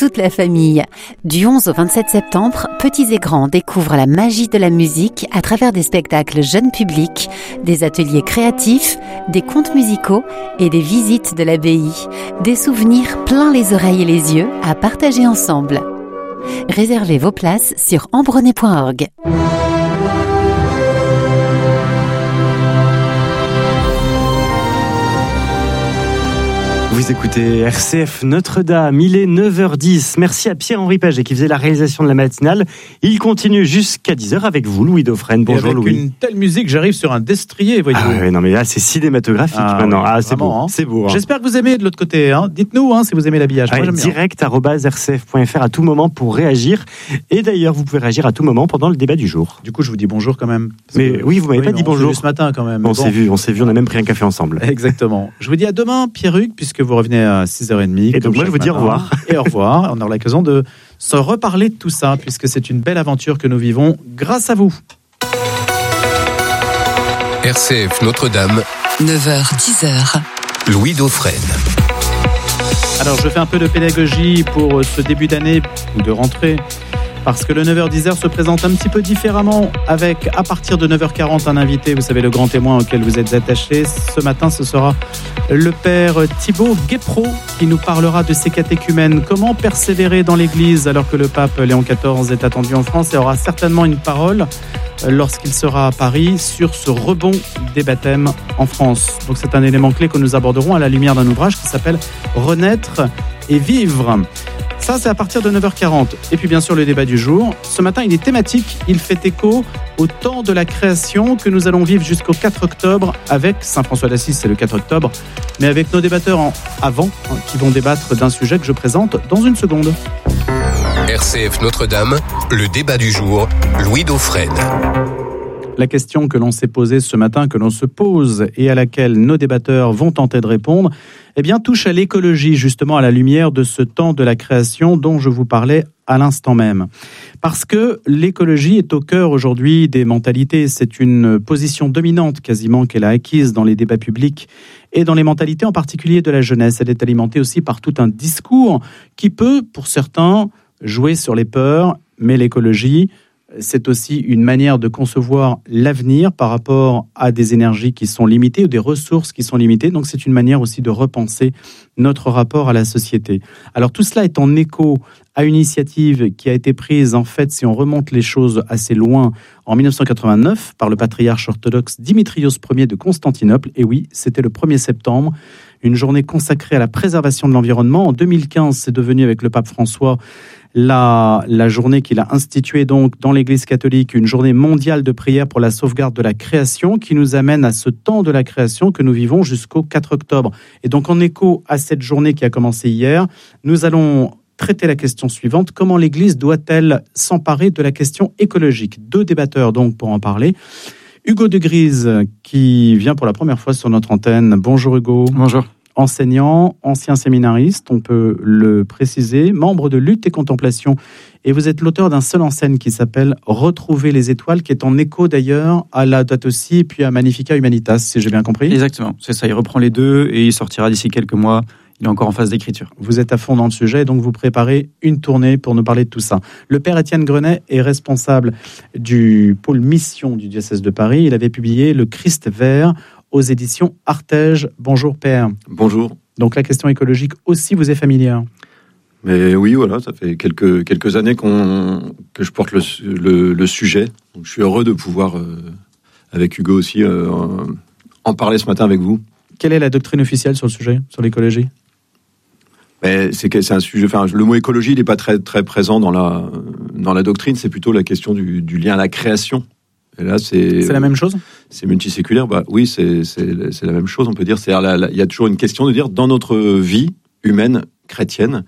toute la famille. Du 11 au 27 septembre, petits et grands découvrent la magie de la musique à travers des spectacles jeunes publics, des ateliers créatifs, des contes musicaux et des visites de l'abbaye. Des souvenirs plein les oreilles et les yeux à partager ensemble. Réservez vos places sur ambronay.org. Vous écoutez RCF Notre-Dame, il est 9h10. Merci à Pierre-Henri Paget qui faisait la réalisation de la matinale. Il continue jusqu'à 10h avec vous, Louis Dauphren. Bonjour avec Louis. Avec une telle musique, j'arrive sur un destrier, voyez-vous. Ah ouais, non mais là c'est cinématographique maintenant. Oui, c'est vraiment, beau, c'est beau. J'espère que vous aimez de l'autre côté. Dites-nous si vous aimez l'habillage. Moi, direct@rcf.fr à tout moment pour réagir. Et d'ailleurs, vous pouvez réagir à tout moment pendant le débat du jour. Du coup, je vous dis bonjour quand même. Mais oui, vous m'avez pas dit bonjour. On s'est vu ce matin quand même. On s'est vu, on a même pris un café ensemble. Exactement. Je vous dis à demain, Pierre-Hugues, puisque vous revenez à 6h30. Et donc moi, je vous dis au revoir. Et au revoir. On aura l'occasion de se reparler de tout ça, puisque c'est une belle aventure que nous vivons grâce à vous. RCF Notre-Dame, 9h-10h. Louis Dauphren. Alors, je fais un peu de pédagogie pour ce début d'année ou de rentrée, parce que le 9h-10h se présente un petit peu différemment, avec, à partir de 9h40, un invité, vous savez, le grand témoin auquel vous êtes attaché. Ce matin, ce sera le père Thibaut Guépro, qui nous parlera de ses catéchumènes. Comment persévérer dans l'Église alors que le pape Léon XIV est attendu en France et aura certainement une parole lorsqu'il sera à Paris sur ce rebond des baptêmes en France. Donc c'est un élément clé que nous aborderons à la lumière d'un ouvrage qui s'appelle « Renaître et vivre ». Ça, c'est à partir de 9h40. Et puis, bien sûr, le débat du jour. Ce matin, il est thématique. Il fait écho au temps de la création que nous allons vivre jusqu'au 4 octobre avec Saint François d'Assise, c'est le 4 octobre, mais avec nos débatteurs qui vont débattre d'un sujet que je présente dans une seconde. RCF Notre-Dame, le débat du jour, Louis Dauphren. La question que l'on s'est posée ce matin, que l'on se pose et à laquelle nos débatteurs vont tenter de répondre, touche à l'écologie, justement à la lumière de ce temps de la création dont je vous parlais à l'instant même. Parce que l'écologie est au cœur aujourd'hui des mentalités. C'est une position dominante quasiment qu'elle a acquise dans les débats publics et dans les mentalités en particulier de la jeunesse. Elle est alimentée aussi par tout un discours qui peut, pour certains, jouer sur les peurs, mais l'écologie, c'est aussi une manière de concevoir l'avenir par rapport à des énergies qui sont limitées ou des ressources qui sont limitées. Donc c'est une manière aussi de repenser notre rapport à la société. Alors tout cela est en écho à une initiative qui a été prise, en fait, si on remonte les choses assez loin, en 1989 par le patriarche orthodoxe Dimitrios Ier de Constantinople. Et oui, c'était le 1er septembre, une journée consacrée à la préservation de l'environnement. En 2015, c'est devenu avec le pape François la journée qu'il a instituée donc dans l'Église catholique, une journée mondiale de prière pour la sauvegarde de la création qui nous amène à ce temps de la création que nous vivons jusqu'au 4 octobre. Et donc en écho à cette journée qui a commencé hier, nous allons traiter la question suivante: comment l'Église doit-elle s'emparer de la question écologique? Deux débatteurs donc pour en parler. Hugo de Grise qui vient pour la première fois sur notre antenne. Bonjour Hugo. Bonjour. Enseignant, ancien séminariste, on peut le préciser, membre de Lutte et Contemplation. Et vous êtes l'auteur d'un seul en scène qui s'appelle Retrouver les étoiles, qui est en écho d'ailleurs à Laudato Si et puis à Magnificat Humanitas, si j'ai bien compris. Exactement, c'est ça, il reprend les deux et il sortira d'ici quelques mois. Il est encore en phase d'écriture. Vous êtes à fond dans le sujet, donc vous préparez une tournée pour nous parler de tout ça. Le père Étienne Grenet est responsable du pôle mission du diocèse de Paris. Il avait publié Le Christ vert aux éditions Artege. Bonjour père. Bonjour. Donc la question écologique aussi vous est familière? Mais oui, voilà, ça fait quelques années que je porte le sujet. Donc, je suis heureux de pouvoir, avec Hugo aussi, en parler ce matin avec vous. Quelle est la doctrine officielle sur le sujet, sur l'écologie? Mais c'est un sujet. Enfin, le mot écologie, il n'est pas très très présent dans la doctrine. C'est plutôt la question du lien à la création. Et là, c'est la même chose. C'est multiséculaire. Bah oui, c'est la même chose. On peut dire. Il y a toujours une question de dire dans notre vie humaine chrétienne,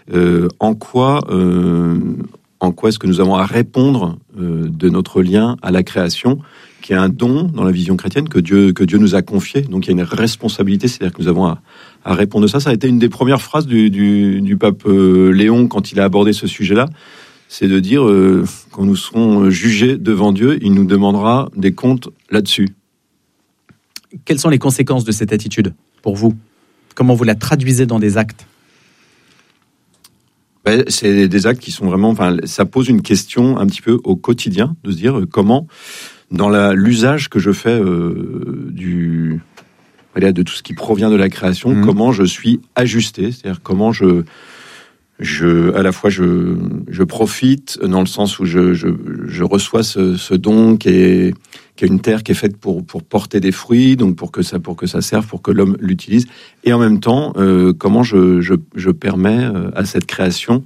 en quoi est-ce que nous avons à répondre de notre lien à la création, qui est un don dans la vision chrétienne que Dieu nous a confié. Donc il y a une responsabilité, c'est-à-dire que nous avons à répondre de ça. Ça a été une des premières phrases du pape Léon quand il a abordé ce sujet-là. C'est de dire, quand nous serons jugés devant Dieu, il nous demandera des comptes là-dessus. Quelles sont les conséquences de cette attitude pour vous? Comment vous la traduisez dans des actes? C'est des actes qui sont vraiment... ça pose une question un petit peu au quotidien, de se dire comment, dans l'usage que je fais de tout ce qui provient de la création, comment je suis ajusté, c'est-à-dire comment à la fois je profite dans le sens où je reçois ce don qui est une terre qui est faite pour porter des fruits, donc pour que ça serve, pour que l'homme l'utilise, et en même temps comment je permets à cette création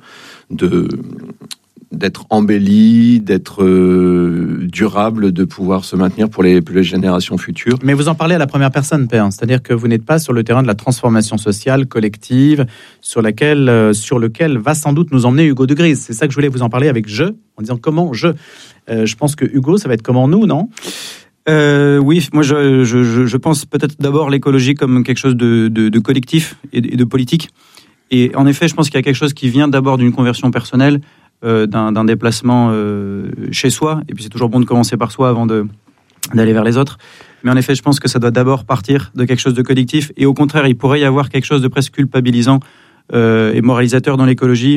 d'être embellie, d'être durable, de pouvoir se maintenir pour les générations futures. Mais vous en parlez à la première personne, Père, c'est-à-dire que vous n'êtes pas sur le terrain de la transformation sociale collective, sur lequel va sans doute nous emmener Hugo de Grise. C'est ça que je voulais vous en parler avec en disant comment je pense que Hugo, ça va être comment nous, non ? Oui, moi je pense peut-être d'abord l'écologie comme quelque chose de collectif et de politique. Et en effet, je pense qu'il y a quelque chose qui vient d'abord d'une conversion personnelle, d'un déplacement chez soi, et puis c'est toujours bon de commencer par soi avant d'aller vers les autres, mais en effet je pense que ça doit d'abord partir de quelque chose de collectif, et au contraire il pourrait y avoir quelque chose de presque culpabilisant et moralisateur dans l'écologie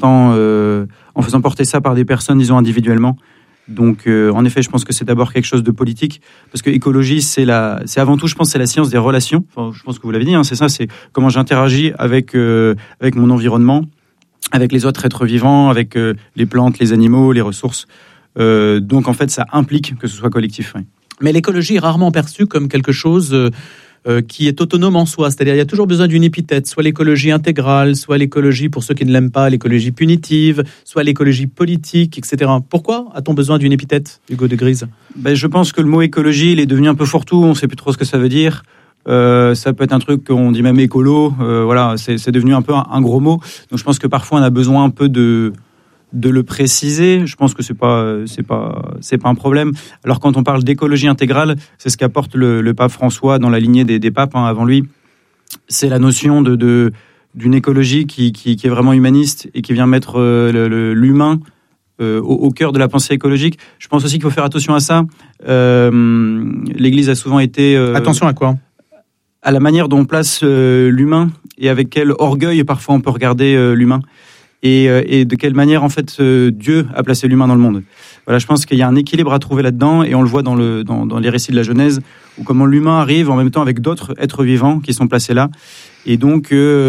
en faisant porter ça par des personnes, disons, individuellement. Donc en effet je pense que c'est d'abord quelque chose de politique, parce que écologie c'est avant tout, je pense, c'est la science des relations. Je pense que vous l'avez dit, c'est ça, c'est comment j'interagis avec mon environnement, avec les autres êtres vivants, avec les plantes, les animaux, les ressources. Donc en fait, ça implique que ce soit collectif. Oui. Mais l'écologie est rarement perçue comme quelque chose qui est autonome en soi. C'est-à-dire, il y a toujours besoin d'une épithète, soit l'écologie intégrale, soit l'écologie, pour ceux qui ne l'aiment pas, l'écologie punitive, soit l'écologie politique, etc. Pourquoi a-t-on besoin d'une épithète, Hugo de Grise ? Je pense que le mot écologie, il est devenu un peu fourre-tout, on ne sait plus trop ce que ça veut dire. Ça peut être un truc qu'on dit même écolo, voilà, c'est devenu un peu un gros mot. Donc je pense que parfois on a besoin un peu de le préciser. Je pense que c'est pas un problème. Alors quand on parle d'écologie intégrale, c'est ce qu'apporte le pape François dans la lignée des papes avant lui. C'est la notion d'une écologie qui est vraiment humaniste et qui vient mettre l'humain au cœur de la pensée écologique. Je pense aussi qu'il faut faire attention à ça. L'Église a souvent été... attention à quoi ? À la manière dont on place l'humain et avec quel orgueil parfois on peut regarder l'humain et de quelle manière en fait Dieu a placé l'humain dans le monde. Voilà, je pense qu'il y a un équilibre à trouver là-dedans, et on le voit dans les récits de la Genèse, où comment l'humain arrive en même temps avec d'autres êtres vivants qui sont placés là, et donc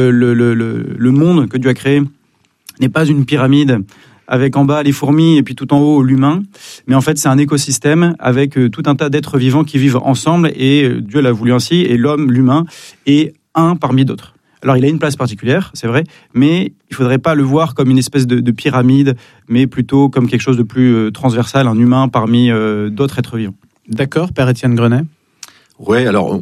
le monde que Dieu a créé n'est pas une pyramide avec en bas les fourmis et puis tout en haut l'humain, mais en fait c'est un écosystème avec tout un tas d'êtres vivants qui vivent ensemble, et Dieu l'a voulu ainsi, et l'humain est un parmi d'autres. Alors il a une place particulière, c'est vrai, mais il ne faudrait pas le voir comme une espèce de pyramide, mais plutôt comme quelque chose de plus transversal, un humain parmi d'autres êtres vivants. D'accord, Père Étienne Grenet ? Oui, alors...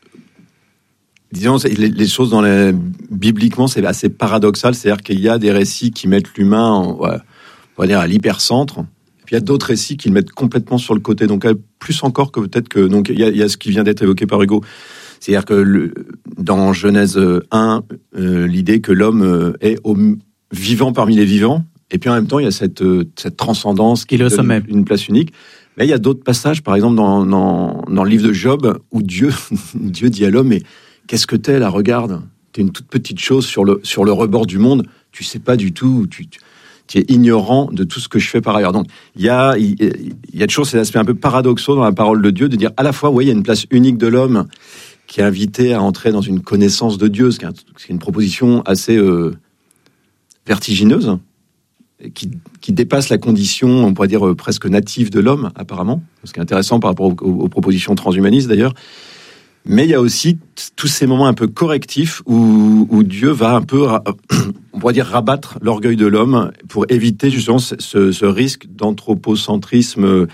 Disons, les choses bibliquement, c'est assez paradoxal. C'est-à-dire qu'il y a des récits qui mettent l'humain, on va dire, à l'hypercentre. Et puis il y a d'autres récits qui le mettent complètement sur le côté. Donc plus encore que peut-être que... Donc il y a ce qui vient d'être évoqué par Hugo. C'est-à-dire que dans Genèse 1, l'idée que l'homme est vivant parmi les vivants. Et puis en même temps, il y a cette transcendance qui est au sommet, une place unique. Mais il y a d'autres passages, par exemple dans le livre de Job, où Dieu dit à l'homme, mais qu'est-ce que t'es là, regarde, t'es une toute petite chose sur le rebord du monde, tu sais pas du tout, tu es ignorant de tout ce que je fais par ailleurs. Donc il y a toujours ces aspects un peu paradoxaux dans la parole de Dieu, de dire à la fois, il y a une place unique de l'homme qui est invité à entrer dans une connaissance de Dieu, ce qui est une proposition assez vertigineuse, qui dépasse la condition, on pourrait dire, presque native de l'homme, apparemment, ce qui est intéressant par rapport aux propositions transhumanistes d'ailleurs. Mais il y a aussi tous ces moments un peu correctifs où Dieu va un peu, on pourrait dire, rabattre l'orgueil de l'homme pour éviter justement ce risque d'anthropocentrisme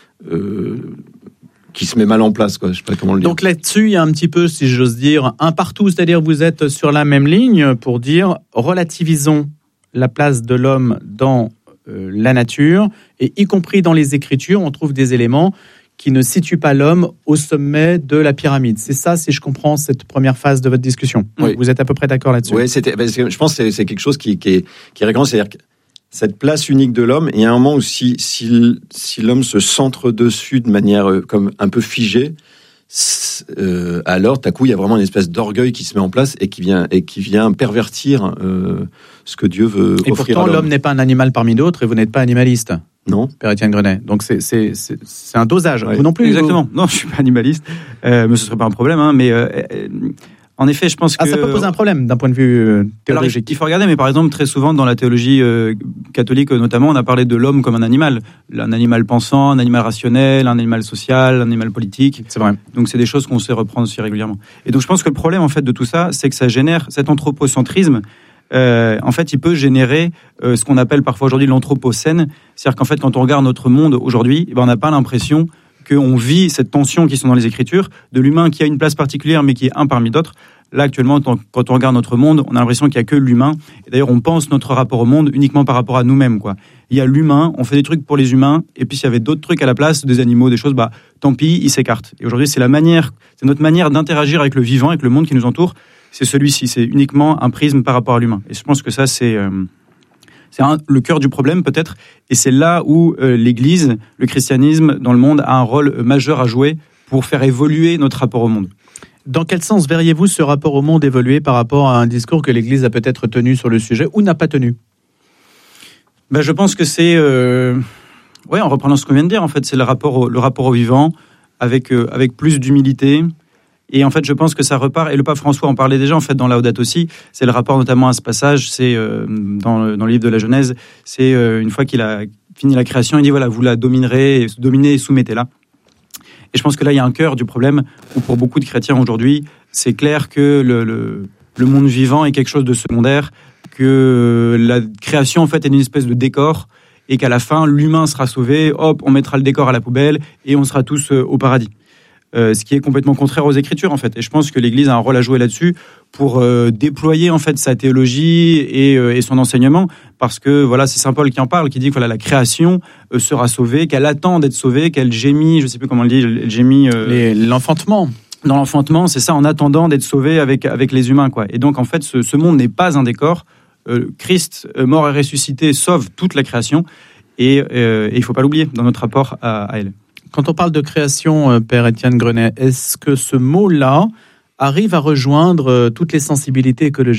qui se met mal en place, quoi. Je sais pas comment le dire. Donc là-dessus, il y a un petit peu, si j'ose dire, un partout, c'est-à-dire vous êtes sur la même ligne pour dire relativisons la place de l'homme dans la nature, et y compris dans les Écritures, on trouve des éléments qui ne situent pas l'homme au sommet de la pyramide. C'est ça, si je comprends cette première phase de votre discussion. Oui. Vous êtes à peu près d'accord là-dessus? Oui, je pense que c'est quelque chose qui est récurrent, c'est-à-dire que cette place unique de l'homme, il y a un moment où si l'homme se centre dessus de manière comme un peu figée, alors tout à coup il y a vraiment une espèce d'orgueil qui se met en place et qui vient pervertir ce que Dieu veut et offrir. Pourtant, l'homme n'est pas un animal parmi d'autres et vous n'êtes pas animaliste. Non, Père Étienne Grenet. Donc c'est un dosage. Ouais. Vous non plus. Exactement. Non, je suis pas animaliste, mais ce serait pas un problème. Hein, mais en effet, je pense que ça peut poser un problème d'un point de vue théologique. Alors, il faut regarder, mais par exemple, très souvent dans la théologie catholique notamment, on a parlé de l'homme comme un animal pensant, un animal rationnel, un animal social, un animal politique. C'est vrai. Donc c'est des choses qu'on sait reprendre aussi régulièrement. Et donc je pense que le problème en fait de tout ça, c'est que ça génère cet anthropocentrisme. En fait, il peut générer ce qu'on appelle parfois aujourd'hui l'anthropocène. C'est-à-dire qu'en fait, quand on regarde notre monde aujourd'hui, on n'a pas l'impression qu'on vit cette tension qui sont dans les Écritures, de l'humain qui a une place particulière, mais qui est un parmi d'autres. Là, actuellement, quand on regarde notre monde, on a l'impression qu'il n'y a que l'humain. Et d'ailleurs, on pense notre rapport au monde uniquement par rapport à nous-mêmes, quoi. Il y a l'humain, on fait des trucs pour les humains, et puis s'il y avait d'autres trucs à la place, des animaux, des choses, tant pis, ils s'écartent. Et aujourd'hui, c'est notre manière d'interagir avec le vivant, avec le monde qui nous entoure. C'est celui-ci, c'est uniquement un prisme par rapport à l'humain. Et je pense que ça, c'est le cœur du problème peut-être, et c'est là où l'Église, le christianisme dans le monde a un rôle majeur à jouer pour faire évoluer notre rapport au monde. Dans quel sens verriez-vous ce rapport au monde évoluer par rapport à un discours que l'Église a peut-être tenu sur le sujet ou n'a pas tenu ? Je pense que c'est, en reprenant ce qu'on vient de dire, en fait, c'est le rapport au vivant avec plus d'humilité. Et en fait, je pense que ça repart, et le pape François en parlait déjà, en fait, dans Laudato Si, c'est le rapport notamment à ce passage, c'est dans le livre de la Genèse, c'est une fois qu'il a fini la création, il dit, voilà, vous la dominerez, dominez et soumettez-la. Et je pense que là, il y a un cœur du problème, où pour beaucoup de chrétiens aujourd'hui, c'est clair que le monde vivant est quelque chose de secondaire, que la création, en fait, est une espèce de décor, et qu'à la fin, l'humain sera sauvé, hop, on mettra le décor à la poubelle, et on sera tous au paradis. Ce qui est complètement contraire aux Écritures, en fait. Et je pense que l'Église a un rôle à jouer là-dessus pour déployer, en fait, sa théologie et son enseignement, parce que, voilà, c'est Saint Paul qui en parle, qui dit que voilà, la création sera sauvée, qu'elle attend d'être sauvée, qu'elle gémit, je ne sais plus comment on le dit, elle gémit... L'enfantement. Dans l'enfantement, c'est ça, en attendant d'être sauvée avec les humains, quoi. Et donc, en fait, ce monde n'est pas un décor. Christ, mort et ressuscité, sauve toute la création, et il ne faut pas l'oublier dans notre rapport à elle. Quand on parle de création, Père Étienne Grenet, est-ce que ce mot-là arrive à rejoindre toutes les sensibilités écologiques ?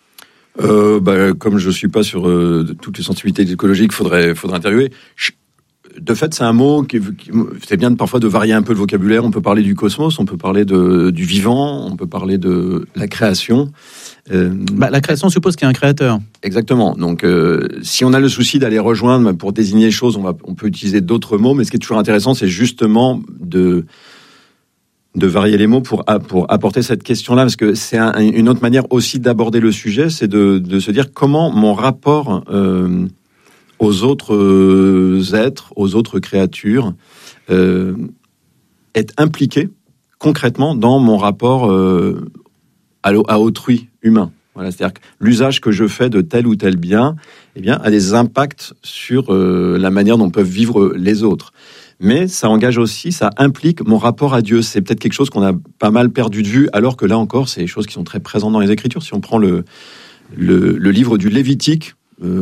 Comme je ne suis pas sur toutes les sensibilités écologiques, faudrait interviewer. De fait, c'est un mot c'est bien parfois de varier un peu le vocabulaire. On peut parler du cosmos, on peut parler du vivant, on peut parler de la création. La création suppose qu'il y a un créateur. Exactement. Donc, si on a le souci d'aller rejoindre pour désigner les choses, on peut utiliser d'autres mots. Mais ce qui est toujours intéressant, c'est justement de varier les mots pour apporter cette question-là, parce que c'est une autre manière aussi d'aborder le sujet, c'est de se dire comment mon rapport aux autres êtres, aux autres créatures, est impliqué concrètement dans mon rapport à autrui humain. Voilà, c'est-à-dire que l'usage que je fais de tel ou tel bien, a des impacts sur la manière dont peuvent vivre les autres. Mais ça engage aussi, ça implique mon rapport à Dieu. C'est peut-être quelque chose qu'on a pas mal perdu de vue, alors que là encore, c'est des choses qui sont très présentes dans les Écritures. Si on prend le livre du Lévitique,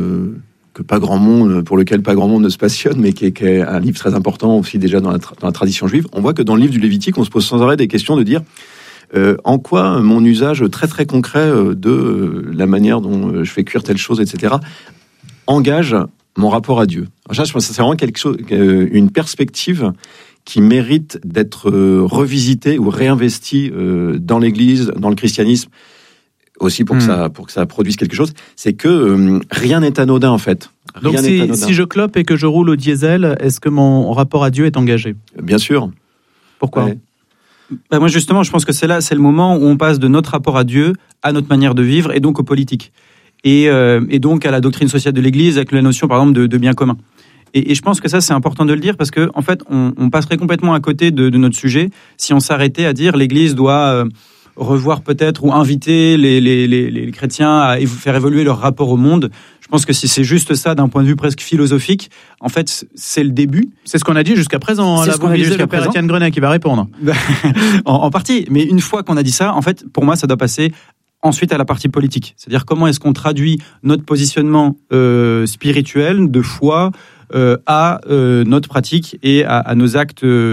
pour lequel pas grand monde ne se passionne, mais qui est un livre très important aussi déjà dans la tradition juive, on voit que dans le livre du Lévitique, on se pose sans arrêt des questions de dire en quoi mon usage très très concret de la manière dont je fais cuire telle chose, etc., engage mon rapport à Dieu. Alors ça, je pense que c'est vraiment quelque chose, une perspective qui mérite d'être revisitée ou réinvestie dans l'Église, dans le christianisme, aussi pour que ça produise quelque chose. C'est que rien n'est anodin en fait. Donc si je clope et que je roule au diesel, est-ce que mon rapport à Dieu est engagé ? Bien sûr. Pourquoi ? Ouais. Moi justement, je pense que c'est le moment où on passe de notre rapport à Dieu à notre manière de vivre et donc aux politiques. Et donc à la doctrine sociale de l'Église avec la notion par exemple de bien commun. Et je pense que ça c'est important de le dire parce que en fait on passerait complètement à côté de notre sujet si on s'arrêtait à dire l'Église doit revoir peut-être ou inviter les chrétiens à faire évoluer leur rapport au monde. Je pense que si c'est juste ça d'un point de vue presque philosophique, en fait c'est le début. C'est ce qu'on a dit jusqu'à présent. Là, vous lisez le Père Étienne Grenet qui va répondre. en partie, mais une fois qu'on a dit ça, en fait pour moi ça doit passer ensuite à la partie politique. C'est-à-dire comment est-ce qu'on traduit notre positionnement spirituel, de foi, à notre pratique et à nos actes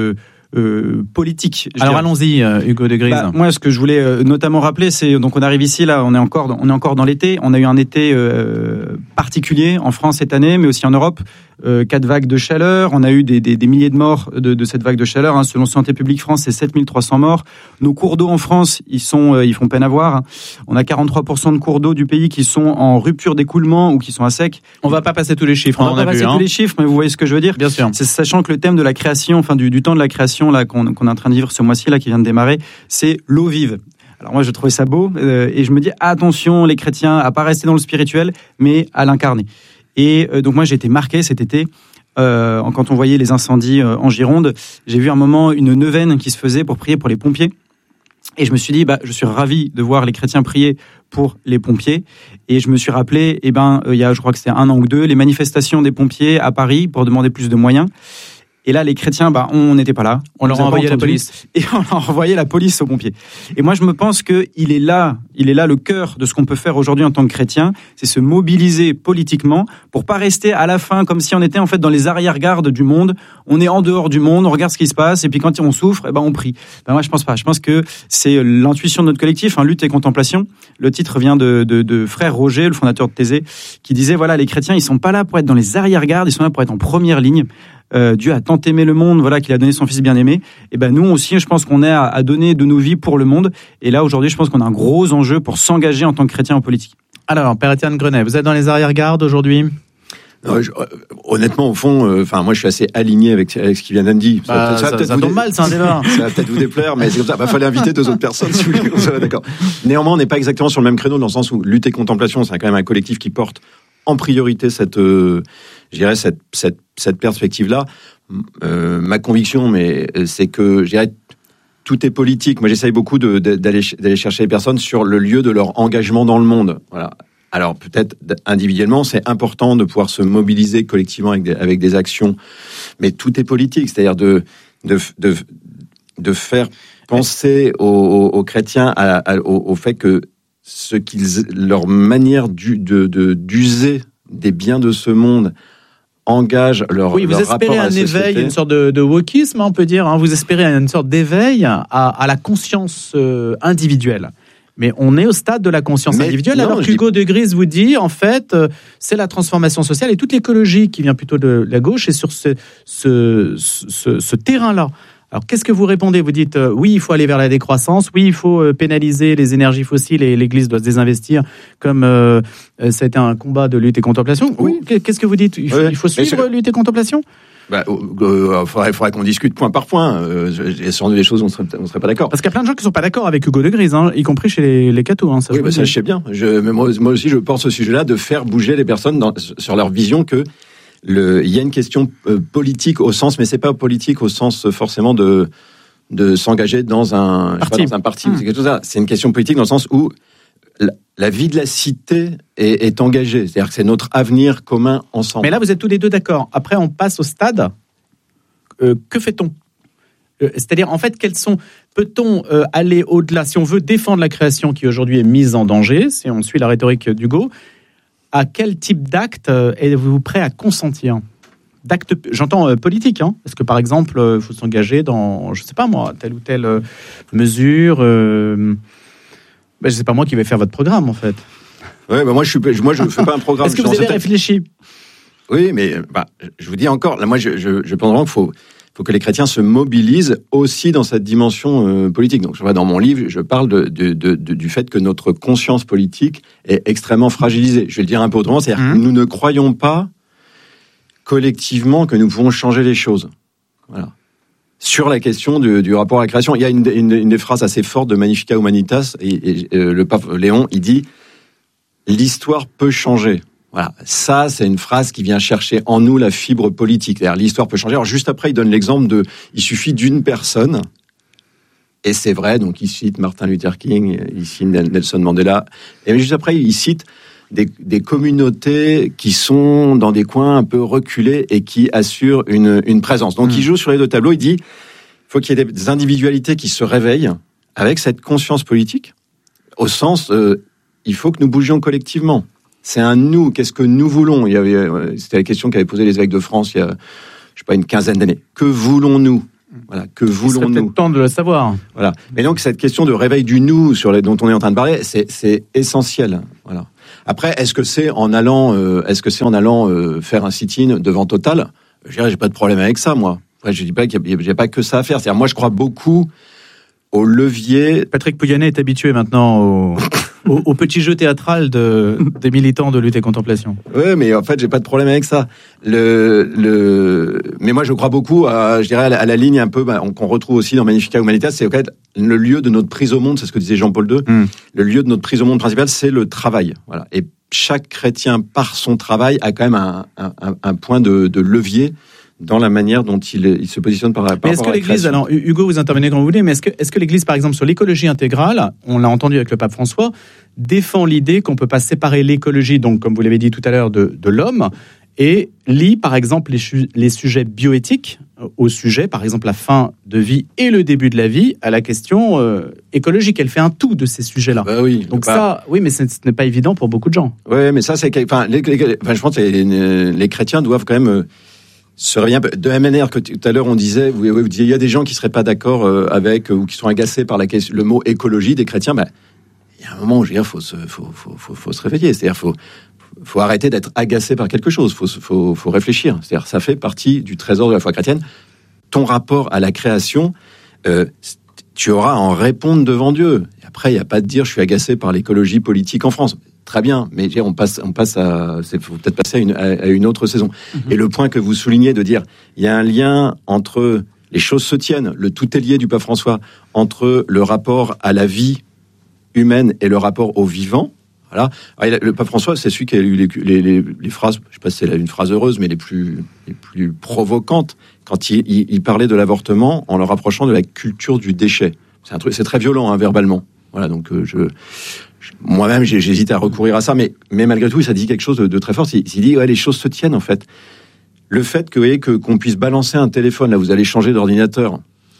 politique. Alors allons-y, Hugo de Gries. Moi, ce que je voulais notamment rappeler, c'est donc on arrive ici, là, on est encore dans l'été. On a eu un été particulier en France cette année, mais aussi en Europe. 4 vagues de chaleur. On a eu des milliers de morts de cette vague de chaleur. Selon Santé publique France, c'est 7300 morts. Nos cours d'eau en France, ils font peine à voir. On a 43% de cours d'eau du pays qui sont en rupture d'écoulement ou qui sont à sec. On va pas passer tous les chiffres. On va pas passer tous les chiffres, mais vous voyez ce que je veux dire. Bien sûr. C'est sachant que le thème de la création, enfin du temps de la création là qu'on est en train de vivre ce mois-ci là qui vient de démarrer, c'est l'eau vive. Alors moi je trouvais ça beau et je me dis attention les chrétiens à pas rester dans le spirituel mais à l'incarner. Et donc moi j'ai été marqué cet été quand on voyait les incendies en Gironde, j'ai vu un moment une neuvaine qui se faisait pour prier pour les pompiers. Et je me suis dit, je suis ravi de voir les chrétiens prier pour les pompiers. Et je me suis rappelé, il y a, je crois que c'était 1 an ou 2, les manifestations des pompiers à Paris pour demander plus de moyens. Et là, les chrétiens, on n'était pas là. On leur a envoyé la police. Et on leur a envoyé la police aux pompiers. Et moi, je me pense qu'il est là le cœur de ce qu'on peut faire aujourd'hui en tant que chrétien, c'est se mobiliser politiquement pour pas rester à la fin comme si on était en fait dans les arrière-gardes du monde. On est en dehors du monde, on regarde ce qui se passe, et puis quand on souffre, on prie. Moi, je pense pas. Je pense que c'est l'intuition de notre collectif, Lutte et Contemplation. Le titre vient de frère Roger, le fondateur de Thésée, qui disait, voilà, les chrétiens, ils sont pas là pour être dans les arrière-gardes, ils sont là pour être en première ligne. Dieu a tant aimé le monde, voilà, qu'il a donné son Fils bien-aimé. Et nous aussi, je pense qu'on est à donner de nos vies pour le monde. Et là, aujourd'hui, je pense qu'on a un gros enjeu pour s'engager en tant que chrétien en politique. Alors, Père Étienne Grenet, vous êtes dans les arrière-gardes aujourd'hui ? Honnêtement, au fond, moi, je suis assez aligné avec ce qui vient d'être dit. Ça tombe mal, c'est un débat. Ça va peut-être vous déplaire, mais c'est comme ça. Fallait inviter 2 autres personnes, si vous voulez, on soit d'accord. Néanmoins, on n'est pas exactement sur le même créneau, dans le sens où Lutte et Contemplation, c'est quand même un collectif qui porte en priorité cette perspective-là. Ma conviction, c'est que, je dirais, tout est politique. Moi, j'essaye beaucoup d'aller chercher les personnes sur le lieu de leur engagement dans le monde. Voilà. Alors, peut-être individuellement, c'est important de pouvoir se mobiliser collectivement avec des actions, mais tout est politique. C'est-à-dire de faire penser aux chrétiens au fait que leur manière d'user des biens de ce monde engage leur rapport à la société. Oui, vous espérez un éveil, une sorte de wokisme, on peut dire. Vous espérez une sorte d'éveil à la conscience individuelle. Mais on est au stade de la conscience individuelle, alors qu'Hugo de Gries vous dit, en fait, c'est la transformation sociale et toute l'écologie qui vient plutôt de la gauche et sur ce terrain-là. Alors, qu'est-ce que vous répondez ? Vous dites, oui, il faut aller vers la décroissance, oui, il faut pénaliser les énergies fossiles et l'Église doit se désinvestir, comme ça a été un combat de Lutte et Contemplation. Oui. Qu'est-ce que vous dites ? Il faut suivre Lutte et Contemplation ? Faudrait qu'on discute point par point. Sur des choses, on serait pas d'accord. Parce qu'il y a plein de gens qui sont pas d'accord avec Hugo de Gries, y compris chez les cathos. Ça, ça je sais bien. Mais moi aussi, je pense au sujet-là de faire bouger les personnes sur leur vision que il y a une question politique au sens, mais c'est pas politique au sens forcément de s'engager dans un parti. C'est une question politique dans le sens où la vie de la cité est engagée. C'est-à-dire que c'est notre avenir commun ensemble. Mais là, vous êtes tous les deux d'accord. Après, on passe au stade. Que fait-on ? C'est-à-dire, en fait, peut-on aller au-delà ? Si on veut défendre la création qui aujourd'hui est mise en danger, si on suit la rhétorique d'Hugo, à quel type d'acte êtes-vous prêt à consentir ? D'actes, j'entends politique, Est-ce que, par exemple, il faut s'engager dans, je ne sais pas moi, telle ou telle mesure je sais pas moi qui vais faire votre programme en fait. Ouais, moi je fais pas un programme. Est-ce que vous avez réfléchi ? Oui, mais je vous dis encore, là moi je pense vraiment qu'il faut que les chrétiens se mobilisent aussi dans cette dimension politique. Donc dans mon livre, je parle du fait que notre conscience politique est extrêmement fragilisée. Je vais le dire un peu autrement, c'est-à-dire que nous ne croyons pas collectivement que nous pouvons changer les choses. Voilà. Sur la question du rapport à la création, il y a une des phrases assez fortes de Magnificat Humanitas, et le pape Léon, il dit « L'histoire peut changer ». Voilà, ça, c'est une phrase qui vient chercher en nous la fibre politique. C'est-à-dire, l'histoire peut changer. Alors, juste après, il donne l'exemple il suffit d'une personne, et c'est vrai, donc il cite Martin Luther King, il cite Nelson Mandela, et juste après, il cite des communautés qui sont dans des coins un peu reculés et qui assurent une présence. Donc, il joue sur les 2 tableaux. Il dit, il faut qu'il y ait des individualités qui se réveillent avec cette conscience politique, au sens, il faut que nous bougions collectivement. C'est un nous. Qu'est-ce que nous voulons ? C'était la question qu'avaient posée les évêques de France il y a, une quinzaine d'années. Que voulons-nous ? Voilà, que Il serait voulons-nous? peut-être temps de le savoir. Voilà. Mais donc cette question de réveil du nous dont on est en train de parler, c'est essentiel. Voilà. Après, est-ce que c'est en allant faire un sit-in devant Total? Je dirais, j'ai pas de problème avec ça, moi. Après, je dis pas qu'il y a pas que ça à faire. C'est-à-dire, moi, je crois beaucoup au levier. Patrick Pouyanné est habitué maintenant au petit jeu théâtral des militants de Lutte et Contemplation. Oui, mais en fait, j'ai pas de problème avec ça. Mais moi, je crois beaucoup à la ligne un peu qu'on retrouve aussi dans Magnificat Humanitas, c'est quand même le lieu de notre prise au monde, c'est ce que disait Jean-Paul II. Le lieu de notre prise au monde principal, c'est le travail. Voilà. Et chaque chrétien, par son travail, a quand même un point de levier dans la manière dont il se positionne par rapport à la création. Mais est-ce que l'Église, alors Hugo, vous intervenez quand vous voulez, mais est-ce que l'Église, par exemple, sur l'écologie intégrale, on l'a entendu avec le pape François, défend l'idée qu'on ne peut pas séparer l'écologie, donc comme vous l'avez dit tout à l'heure, de l'homme, et lie, par exemple, les sujets bioéthiques au sujet, par exemple, la fin de vie et le début de la vie, à la question écologique. Elle fait un tout de ces sujets-là. Bah oui. Donc ça, oui, mais ce n'est pas évident pour beaucoup de gens. Oui, mais ça, c'est... je pense que les chrétiens doivent quand même... se réveiller un peu. De la même manière que tout à l'heure, on disait, vous disiez, il y a des gens qui ne seraient pas d'accord avec, ou qui sont agacés par le mot écologie des chrétiens. Il y a un moment où, je veux dire, faut se réveiller. C'est-à-dire, faut arrêter d'être agacé par quelque chose. Faut réfléchir. C'est-à-dire, ça fait partie du trésor de la foi chrétienne. Ton rapport à la création, tu auras à en répondre devant Dieu. Et après, il n'y a pas de dire, je suis agacé par l'écologie politique en France. Très bien, mais on passe à, faut peut-être passer à une autre saison. Et le point que vous soulignez de dire, il y a un lien entre les choses se tiennent, le tout est lié du pape François, entre le rapport à la vie humaine et le rapport au vivant. Voilà. Alors, le pape François, c'est celui qui a eu les phrases, je sais pas si c'est une phrase heureuse, mais les plus provocantes, quand il parlait de l'avortement en le rapprochant de la culture du déchet. C'est très violent, verbalement. Voilà, donc moi-même, j'hésite à recourir à ça, mais malgré tout, ça dit quelque chose de très fort. Il dit, les choses se tiennent, en fait. Le fait qu'on puisse balancer un téléphone, là, vous allez changer d'ordinateur,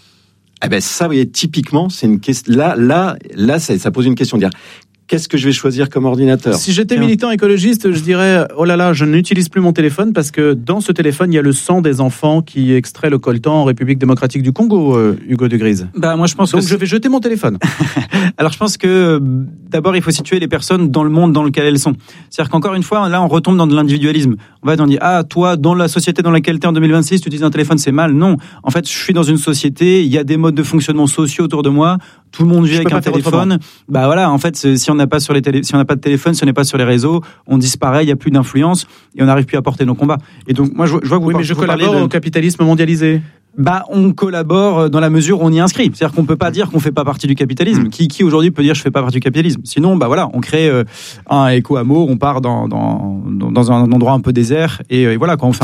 ça, vous voyez, typiquement, c'est une question. Là, ça pose une question, de dire, qu'est-ce que je vais choisir comme ordinateur? Si j'étais militant écologiste, je dirais, oh là là, je n'utilise plus mon téléphone parce que dans ce téléphone, il y a le sang des enfants qui extrait le coltan en République démocratique du Congo, Hugo de Grise. Moi, je pense donc je vais jeter mon téléphone. Alors, je pense que d'abord, il faut situer les personnes dans le monde dans lequel elles sont. C'est-à-dire qu'encore une fois, là, on retombe dans de l'individualisme. On dit, toi, dans la société dans laquelle tu es en 2026, tu utilises un téléphone, c'est mal. Non. En fait, je suis dans une société, il y a des modes de fonctionnement sociaux autour de moi. Tout le monde vit avec un téléphone. Voilà, en fait, si on n'a pas de téléphone, si on n'est pas sur les réseaux, on disparaît, il n'y a plus d'influence et on n'arrive plus à porter nos combats. Et donc, moi, je vois que vous mais je collabore au capitalisme mondialisé. On collabore dans la mesure où on y inscrit. C'est-à-dire qu'on peut pas dire qu'on fait pas partie du capitalisme. Qui aujourd'hui peut dire je fais pas partie du capitalisme? Sinon, on crée un éco-hameau, on part dans un endroit un peu désert et voilà, quand on fait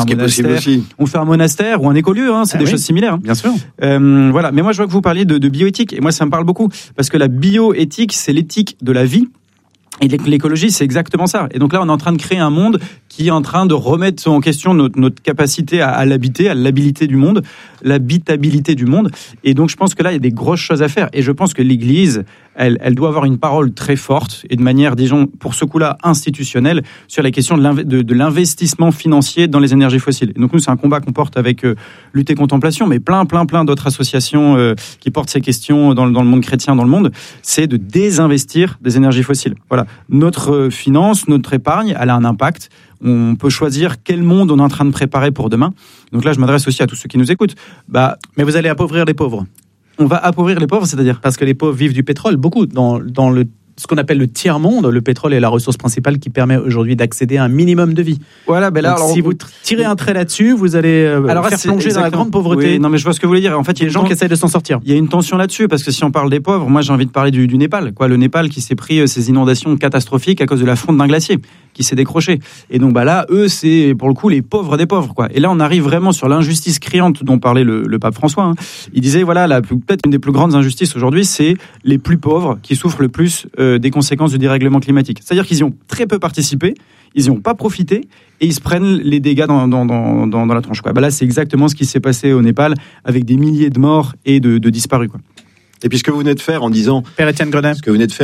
un monastère ou un écolieu, c'est des choses similaires. Bien sûr. Voilà. Mais moi, je vois que vous parliez de bioéthique et moi, ça me parle beaucoup parce que la bioéthique, c'est l'éthique de la vie. Et l'écologie, c'est exactement ça. Et donc là, on est en train de créer un monde qui est en train de remettre en question notre capacité à l'habiter, à l'habilité du monde, l'habitabilité du monde. Et donc, je pense que là, il y a des grosses choses à faire. Et je pense que l'Église, elle doit avoir une parole très forte et de manière, disons, pour ce coup-là, institutionnelle, sur la question de l'investissement financier dans les énergies fossiles. Et donc, nous, c'est un combat qu'on porte avec Lutte et Contemplation, mais plein d'autres associations qui portent ces questions dans le monde chrétien, dans le monde. C'est de désinvestir des énergies fossiles. Voilà. Notre finance, notre épargne, elle a un impact. On peut choisir quel monde on est en train de préparer pour demain. Donc là, je m'adresse aussi à tous ceux qui nous écoutent. Mais vous allez appauvrir les pauvres. On va appauvrir les pauvres, c'est-à-dire? Parce que les pauvres vivent du pétrole, beaucoup. Dans ce qu'on appelle le tiers-monde, le pétrole est la ressource principale qui permet aujourd'hui d'accéder à un minimum de vie. Voilà, si vous tirez un trait là-dessus, vous allez faire plonger dans la grande pauvreté. Oui, non, mais je vois ce que vous voulez dire. En fait, il y a des gens qui essayent de s'en sortir. Il y a une tension là-dessus, parce que si on parle des pauvres, moi j'ai envie de parler du Népal. Le Népal qui s'est pris ces inondations catastrophiques à cause de la fonte d'un glacier qui s'est décroché. Et donc là, eux, c'est pour le coup les pauvres des pauvres. Et là, on arrive vraiment sur l'injustice criante dont parlait le pape François. Il disait, peut-être une des plus grandes injustices aujourd'hui, c'est les plus pauvres qui souffrent le plus des conséquences du dérèglement climatique. C'est-à-dire qu'ils y ont très peu participé, ils n'y ont pas profité et ils se prennent les dégâts dans la tronche. Là, c'est exactement ce qui s'est passé au Népal avec des milliers de morts et de disparus. Et puis ce que vous venez de faire en disant, Père Étienne Grenet,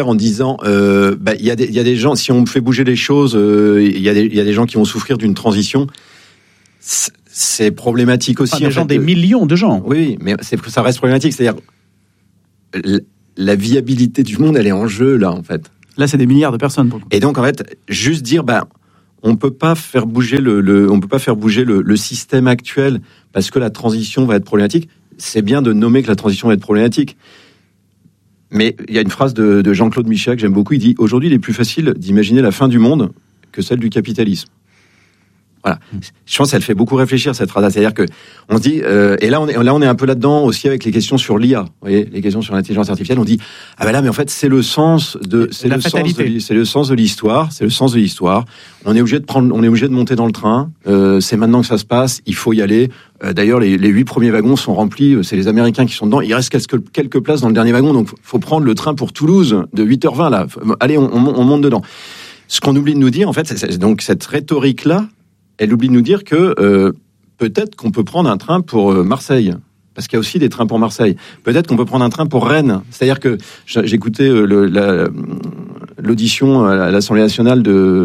il y a des gens, si on fait bouger les choses, il y a des gens qui vont souffrir d'une transition. c'est problématique aussi. Des gens, des millions de gens. Oui, mais ça reste problématique. C'est-à-dire, la viabilité du monde, elle est en jeu, là, en fait. Là, c'est des milliards de personnes. Et donc, en fait, juste dire, on peut pas faire bouger le système actuel parce que la transition va être problématique. C'est bien de nommer que la transition va être problématique. Mais il y a une phrase de Jean-Claude Michet que j'aime beaucoup. Il dit « Aujourd'hui, il est plus facile d'imaginer la fin du monde que celle du capitalisme. » Voilà. Je pense qu'elle fait beaucoup réfléchir, cette phrase. C'est-à-dire que on se dit, et là on est un peu là-dedans aussi avec les questions sur l'IA. Vous voyez, les questions sur l'intelligence artificielle. On dit, là, mais en fait, c'est le sens de l'histoire. C'est le sens de l'histoire. On est obligé de monter dans le train. C'est maintenant que ça se passe. Il faut y aller. D'ailleurs, les 8 premiers wagons sont remplis. C'est les Américains qui sont dedans. Il reste quelques places dans le dernier wagon. Donc, faut prendre le train pour Toulouse de 8h20 là. Allez, on monte dedans. Ce qu'on oublie de nous dire, en fait, c'est donc cette rhétorique-là. Elle oublie de nous dire que peut-être qu'on peut prendre un train pour Marseille, parce qu'il y a aussi des trains pour Marseille. Peut-être qu'on peut prendre un train pour Rennes. C'est-à-dire que j'écoutais l'audition à l'Assemblée nationale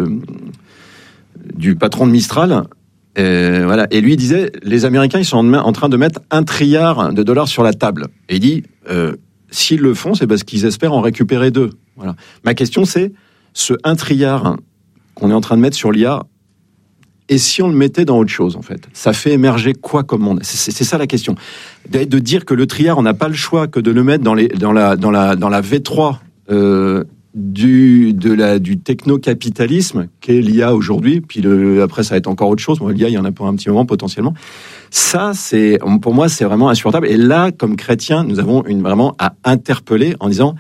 du patron de Mistral, et lui il disait, les Américains ils sont en train de mettre $1 trilliard sur la table. Et il dit, s'ils le font, c'est parce qu'ils espèrent en récupérer 2. Voilà. Ma question c'est, ce $1 trilliard qu'on est en train de mettre sur l'IA, et si on le mettait dans autre chose, en fait, ça fait émerger quoi comme monde ? C'est ça la question. De dire que le trilliard, on n'a pas le choix que de le mettre dans la V3 du techno-capitalisme qu'est l'IA aujourd'hui. Puis après, ça va être encore autre chose. Bon, l'IA, il y en a pour un petit moment potentiellement. Ça, pour moi, c'est vraiment insupportable. Et là, comme chrétiens, nous avons vraiment à interpeller en disant.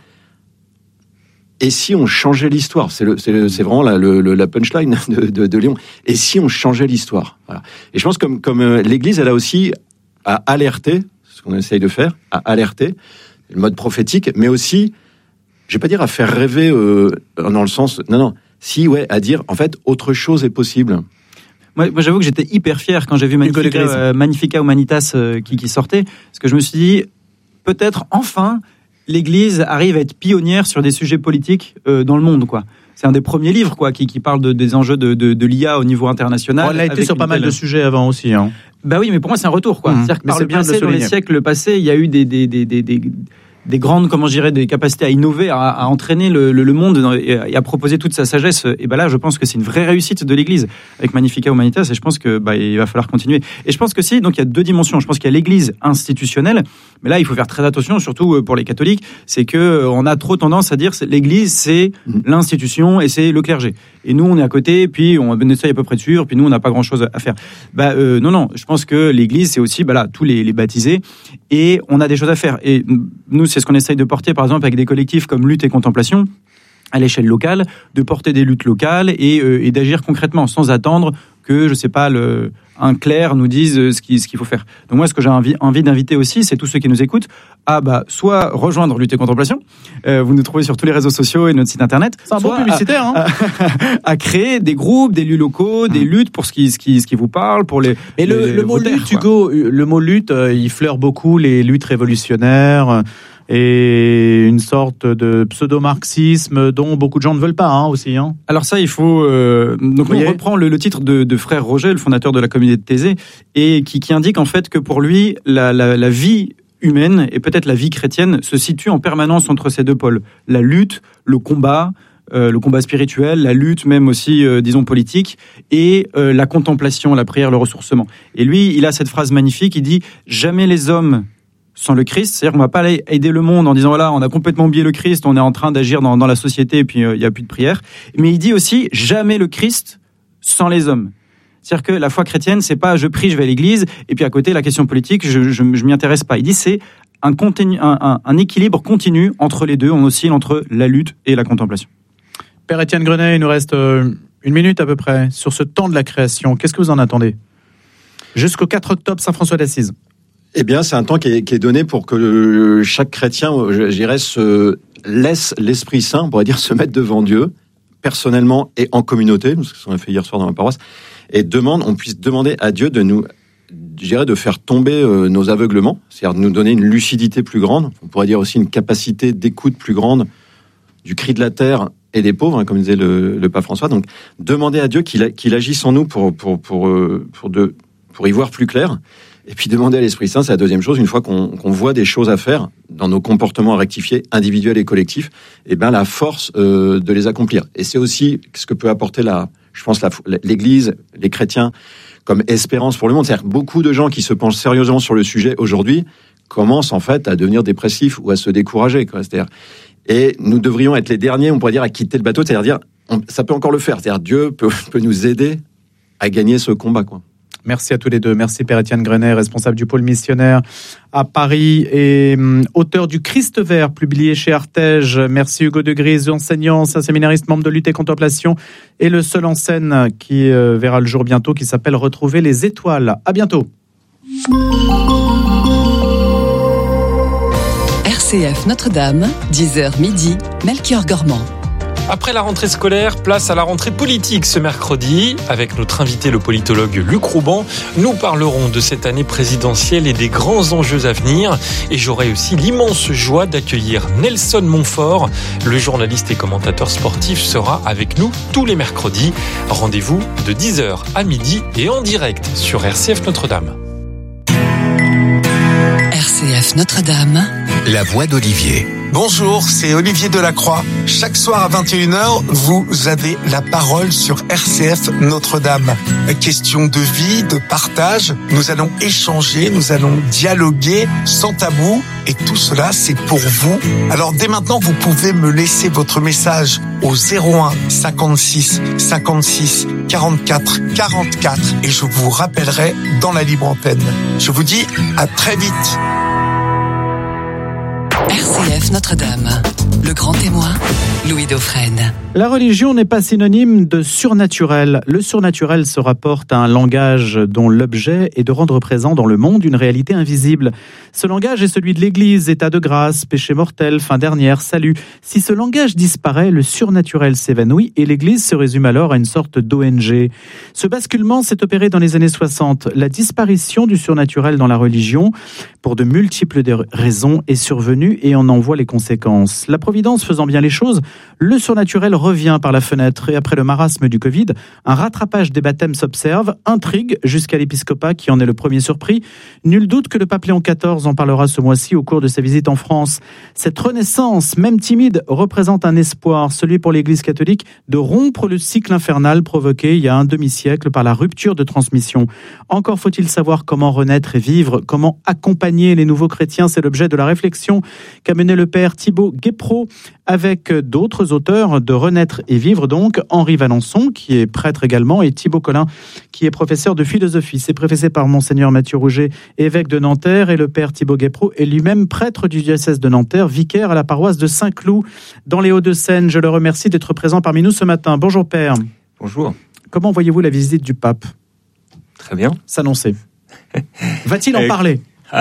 Et si on changeait l'histoire ? C'est vraiment la punchline de Léon. Et si on changeait l'histoire ? Voilà. Et je pense comme l'Église, elle a aussi à alerter, ce qu'on essaye de faire, à alerter, le mode prophétique, mais aussi, je vais pas dire à faire rêver dans le sens, à dire en fait autre chose est possible. Moi, j'avoue que j'étais hyper fier quand j'ai vu Magnificat Humanitas qui sortait, parce que je me suis dit peut-être enfin. L'Église arrive à être pionnière sur des sujets politiques dans le monde, quoi. C'est un des premiers livres, quoi, qui parle des enjeux de l'IA au niveau international. Elle a été sur pas mal de sujets avant aussi, hein. Bah oui, mais pour moi c'est un retour, quoi. C'est-à-dire que par le passé, dans les siècles passés, il y a eu des grandes, des capacités à innover, à entraîner le monde et à proposer toute sa sagesse. Et là, je pense que c'est une vraie réussite de l'Église avec Magnificat Humanitas. Et je pense que il va falloir continuer. Et je pense que donc il y a 2 dimensions. Je pense qu'il y a l'Église institutionnelle, mais là il faut faire très attention, surtout pour les catholiques. C'est que on a trop tendance à dire que l'Église c'est l'institution et c'est le clergé. Et nous on est à côté, puis on essaye à peu près de suivre, puis nous on n'a pas grand-chose à faire. Non. Je pense que l'Église c'est aussi tous les baptisés et on a des choses à faire. Et nous c'est ce qu'on essaye de porter, par exemple, avec des collectifs comme Lutte et Contemplation, à l'échelle locale, de porter des luttes locales et d'agir concrètement, sans attendre que, je sais pas, un clerc nous dise ce qu'il faut faire. Donc moi, ce que j'ai envie d'inviter aussi, c'est tous ceux qui nous écoutent à soit rejoindre Lutte et Contemplation, vous nous trouvez sur tous les réseaux sociaux et notre site internet. C'est un bon publicitaire, à créer des groupes, des lieux locaux, des luttes pour ce qui vous parle, pour les. Mais le mot lutte, Hugo, le mot lutte, il fleure beaucoup les luttes révolutionnaires. Et une sorte de pseudo-marxisme dont beaucoup de gens ne veulent pas aussi. Alors ça, il faut... Donc on reprend le titre de frère Roger, le fondateur de la communauté de Thésée, et qui indique en fait que pour lui, la vie humaine et peut-être la vie chrétienne se situe en permanence entre ces 2 pôles. La lutte, le combat spirituel, la lutte même aussi, disons, politique, et la contemplation, la prière, le ressourcement. Et lui, il a cette phrase magnifique, il dit « Jamais les hommes... » sans le Christ, c'est-à-dire qu'on va pas aller aider le monde en disant voilà, on a complètement oublié le Christ, on est en train d'agir dans la société et puis il y a plus de prière. Mais il dit aussi jamais le Christ sans les hommes. C'est-à-dire que la foi chrétienne, c'est pas je prie, je vais à l'église et puis à côté la question politique, je m'y intéresse pas. Il dit c'est un équilibre continu entre les deux, on oscille entre la lutte et la contemplation. Père Étienne Grenet, il nous reste 1 minute à peu près sur ce temps de la création. Qu'est-ce que vous en attendez ? Jusqu'au 4 octobre, Saint François d'Assise. Eh bien, c'est un temps qui est donné pour que chaque chrétien, je dirais, se laisse l'Esprit Saint, on pourrait dire, se mettre devant Dieu, personnellement et en communauté, ce qu'on a fait hier soir dans ma paroisse, et on puisse demander à Dieu de nous, je dirais, de faire tomber nos aveuglements, c'est-à-dire de nous donner une lucidité plus grande, on pourrait dire aussi une capacité d'écoute plus grande du cri de la terre et des pauvres, comme disait le pape François. Donc, demander à Dieu qu'il agisse en nous pour pour y voir plus clair. Et puis demander à l'Esprit Saint, c'est la deuxième chose, une fois qu'on voit des choses à faire dans nos comportements à rectifier, individuels et collectifs, et ben la force de les accomplir. Et c'est aussi ce que peut apporter l'Église, les chrétiens, comme espérance pour le monde. C'est-à-dire que beaucoup de gens qui se penchent sérieusement sur le sujet aujourd'hui commencent en fait à devenir dépressifs ou à se décourager, quoi. C'est-à-dire, et nous devrions être les derniers, on pourrait dire, à quitter le bateau, c'est-à-dire ça peut encore le faire. C'est-à-dire Dieu peut nous aider à gagner ce combat, quoi. Merci à tous les deux. Merci Père Étienne Grenet, responsable du pôle missionnaire à Paris et auteur du Christ vert, publié chez Artege. Merci Hugo de Grise, enseignant, ancien séminariste, membre de Lutte et Contemplation, et le seul en scène qui verra le jour bientôt, qui s'appelle Retrouver les étoiles. À bientôt. RCF Notre-Dame, 10h midi, Melchior Gormand. Après la rentrée scolaire, place à la rentrée politique ce mercredi. Avec notre invité, le politologue Luc Rouban, nous parlerons de cette année présidentielle et des grands enjeux à venir. Et j'aurai aussi l'immense joie d'accueillir Nelson Montfort. Le journaliste et commentateur sportif sera avec nous tous les mercredis. Rendez-vous de 10h à midi et en direct sur RCF Notre-Dame. RCF Notre-Dame, La voix d'Olivier. Bonjour, c'est Olivier Delacroix. Chaque soir à 21h, vous avez la parole sur RCF Notre-Dame. Question de vie, de partage. Nous allons échanger, nous allons dialoguer sans tabou. Et tout cela, c'est pour vous. Alors dès maintenant, vous pouvez me laisser votre message au 01 56 56 44 44 et je vous rappellerai dans la libre antenne. Je vous dis à très vite. RCF Notre-Dame, le grand témoin, Louis Dauphren. La religion n'est pas synonyme de surnaturel. Le surnaturel se rapporte à un langage dont l'objet est de rendre présent dans le monde une réalité invisible. Ce langage est celui de l'Église, état de grâce, péché mortel, fin dernière, salut. Si ce langage disparaît, le surnaturel s'évanouit et l'Église se résume alors à une sorte d'ONG. Ce basculement s'est opéré dans les années 60. La disparition du surnaturel dans la religion, pour de multiples raisons, est survenue et on en voit les conséquences. La Providence faisant bien les choses, le surnaturel revient par la fenêtre et après le marasme du Covid, un rattrapage des baptêmes s'observe, intrigue jusqu'à l'épiscopat qui en est le premier surpris. Nul doute que le pape Léon XIV en parlera ce mois-ci au cours de sa visite en France. Cette renaissance, même timide, représente un espoir, celui pour l'Église catholique de rompre le cycle infernal provoqué il y a un demi-siècle par la rupture de transmission. Encore faut-il savoir comment renaître et vivre, comment accompagner les nouveaux chrétiens. C'est l'objet de la réflexion qu'a mené le père Thibaut Guépreau avec d'autres auteurs de Renaître et vivre, donc Henri Valençon, qui est prêtre également, et Thibaut Collin, qui est professeur de philosophie. C'est préfacé par Monseigneur Mathieu Rouget, évêque de Nanterre, et le père Thibaut Guépreau est lui-même prêtre du diocèse de Nanterre, vicaire à la paroisse de Saint-Cloud, dans les Hauts-de-Seine. Je le remercie d'être présent parmi nous ce matin. Bonjour père. Bonjour. Comment voyez-vous la visite du pape Très bien. S'annoncer. Va-t-il en parler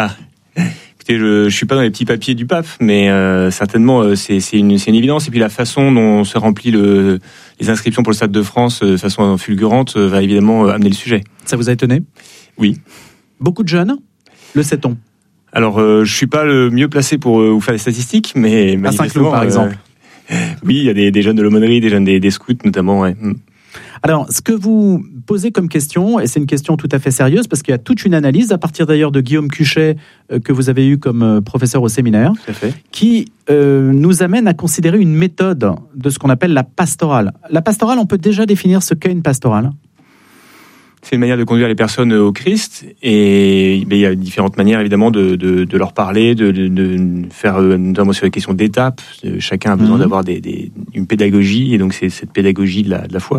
Écoutez, je suis pas dans les petits papiers du pape, mais certainement c'est une évidence. Et puis la façon dont se remplit les inscriptions pour le Stade de France de façon fulgurante va évidemment amener le sujet. Ça vous a étonné ? Oui. Beaucoup de jeunes ? Le sait-on ? Alors, je suis pas le mieux placé pour vous faire des statistiques, mais à Saint-Cloud, par exemple. Oui, il y a des jeunes de l'aumônerie, des jeunes des scouts notamment. Ouais. Alors, ce que vous posez comme question, et c'est une question tout à fait sérieuse, parce qu'il y a toute une analyse, à partir d'ailleurs de Guillaume Cuchet, que vous avez eu comme professeur au séminaire, qui nous amène à considérer une méthode de ce qu'on appelle la pastorale. La pastorale, on peut déjà définir ce qu'est une pastorale ? C'est une manière de conduire les personnes au Christ, et il y a différentes manières évidemment de leur parler, de faire notamment sur les questions d'étapes. Chacun a besoin d'avoir une pédagogie, et donc c'est cette pédagogie de la foi.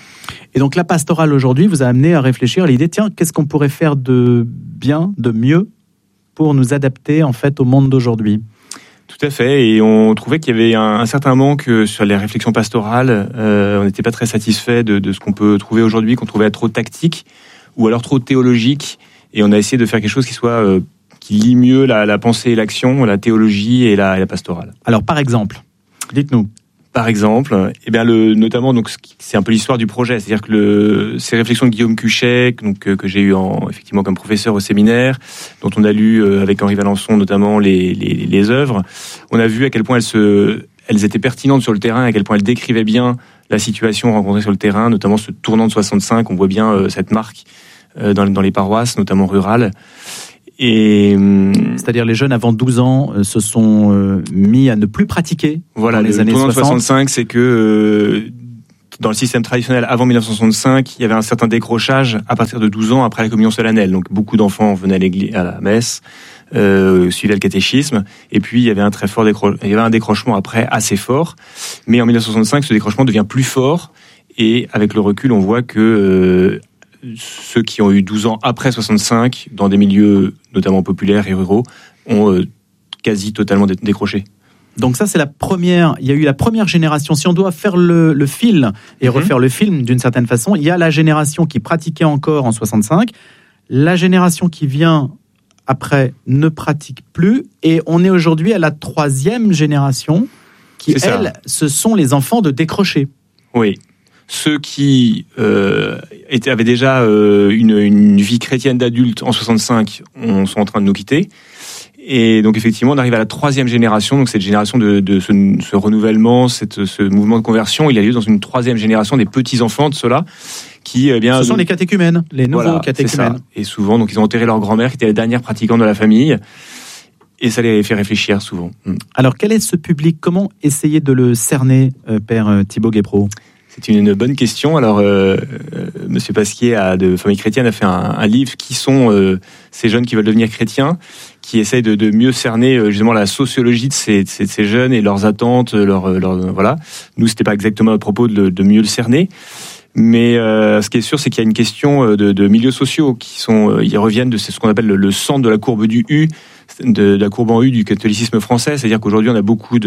Et donc la pastorale aujourd'hui vous a amené à réfléchir à l'idée, tiens, qu'est-ce qu'on pourrait faire de bien, de mieux, pour nous adapter en fait au monde d'aujourd'hui ? Tout à fait, et on trouvait qu'il y avait un certain manque sur les réflexions pastorales. On n'était pas très satisfait de ce qu'on peut trouver aujourd'hui, qu'on trouvait trop tactique ou alors trop théologique. Et on a essayé de faire quelque chose qui lie mieux la pensée et l'action, la théologie et la pastorale. Alors par exemple, dites-nous. Par exemple, notamment, donc, c'est un peu l'histoire du projet. C'est-à-dire que ces réflexions de Guillaume Cuchet, que j'ai eu effectivement comme professeur au séminaire, dont on a lu avec Henri Valençon notamment les œuvres, on a vu à quel point elles étaient pertinentes sur le terrain, à quel point elles décrivaient bien la situation rencontrée sur le terrain, notamment ce tournant de 65. On voit bien cette marque dans les paroisses, notamment rurales. Et c'est-à-dire les jeunes avant 12 ans se sont mis à ne plus pratiquer. Voilà, les années 60. 65, c'est que dans le système traditionnel avant 1965, il y avait un certain décrochage à partir de 12 ans après la communion solennelle. Donc beaucoup d'enfants venaient à la messe, suivaient le catéchisme, et puis il y avait un très fort un décrochement après assez fort. Mais en 1965, ce décrochement devient plus fort, et avec le recul, on voit que ceux qui ont eu 12 ans après 65, dans des milieux notamment populaires et ruraux, ont quasi totalement décroché. Donc ça, c'est la première. Il y a eu la première génération. Si on doit faire le fil et refaire le film d'une certaine façon, il y a la génération qui pratiquait encore en 65. La génération qui vient après ne pratique plus. Et on est aujourd'hui à la troisième génération qui, elle, ce sont les enfants de décrocher. Oui. Ceux qui avaient déjà une vie chrétienne d'adulte en 65 sont en train de nous quitter. Et donc effectivement, on arrive à la troisième génération. Donc cette génération de ce renouvellement, ce mouvement de conversion, il a lieu dans une troisième génération des petits-enfants de ceux-là. Qui, ce sont les catéchumènes, les nouveaux catéchumènes. Et souvent, donc ils ont enterré leur grand-mère qui était la dernière pratiquante de la famille. Et ça les fait réfléchir souvent. Alors quel est ce public ? Comment essayer de le cerner, Père Thibaut Guépraud ? C'est une bonne question. Alors, Monsieur Pasquier de Famille Chrétienne a fait un livre qui sont ces jeunes qui veulent devenir chrétiens, qui essayent de mieux cerner justement la sociologie de ces jeunes et leurs attentes, voilà. Nous, c'était pas exactement notre propos de mieux le cerner. Mais ce qui est sûr, c'est qu'il y a une question de milieux sociaux ils reviennent de ce qu'on appelle le centre de la courbe du U, de la courbe en U du catholicisme français. C'est-à-dire qu'aujourd'hui, on a beaucoup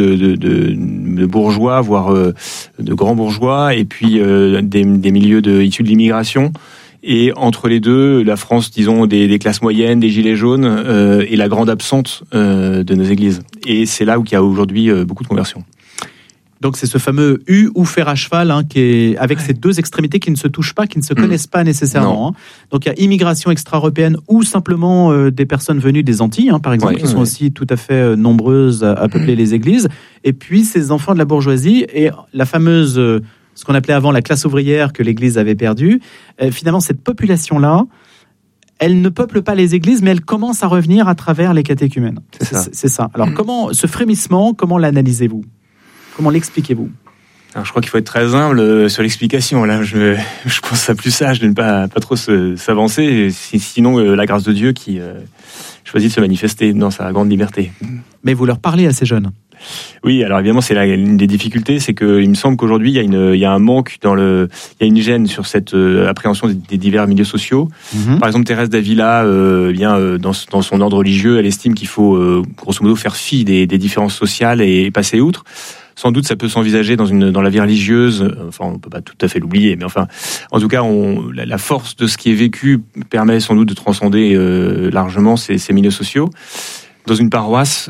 de bourgeois, voire de grands bourgeois, et puis des milieux issus de l'immigration. Et entre les deux, la France, disons, des classes moyennes, des gilets jaunes, est la grande absente de nos églises. Et c'est là où il y a aujourd'hui beaucoup de conversions. Donc c'est ce fameux U ou fer à cheval qui est avec ces deux extrémités qui ne se touchent pas, qui ne se connaissent pas nécessairement. Donc il y a immigration extra-européenne ou simplement des personnes venues des Antilles, par exemple, qui sont aussi tout à fait nombreuses à peupler les églises. Et puis ces enfants de la bourgeoisie et la fameuse, ce qu'on appelait avant la classe ouvrière que l'Église avait perdue. Finalement, cette population-là, elle ne peuple pas les églises, mais elle commence à revenir à travers les catéchumènes. C'est ça. Alors comment ce frémissement, comment l'analysez-vous ? Comment l'expliquez-vous ? Alors, je crois qu'il faut être très humble sur l'explication. Là, je pense ça plus sage de ne pas trop s'avancer. Sinon, la grâce de Dieu qui choisit de se manifester dans sa grande liberté. Mais vous leur parlez à ces jeunes ? Oui, alors évidemment, c'est une des difficultés, c'est qu'il me semble qu'aujourd'hui, il y a un manque il y a une gêne sur cette appréhension des divers milieux sociaux. Par exemple, Thérèse d'Avila, dans son ordre religieux, elle estime qu'il faut, grosso modo, faire fi des différences sociales et passer outre. Sans doute, ça peut s'envisager dans la vie religieuse. Enfin, on peut pas tout à fait l'oublier, mais enfin, en tout cas, la force de ce qui est vécu permet sans doute de transcender largement ces milieux sociaux. Dans une paroisse,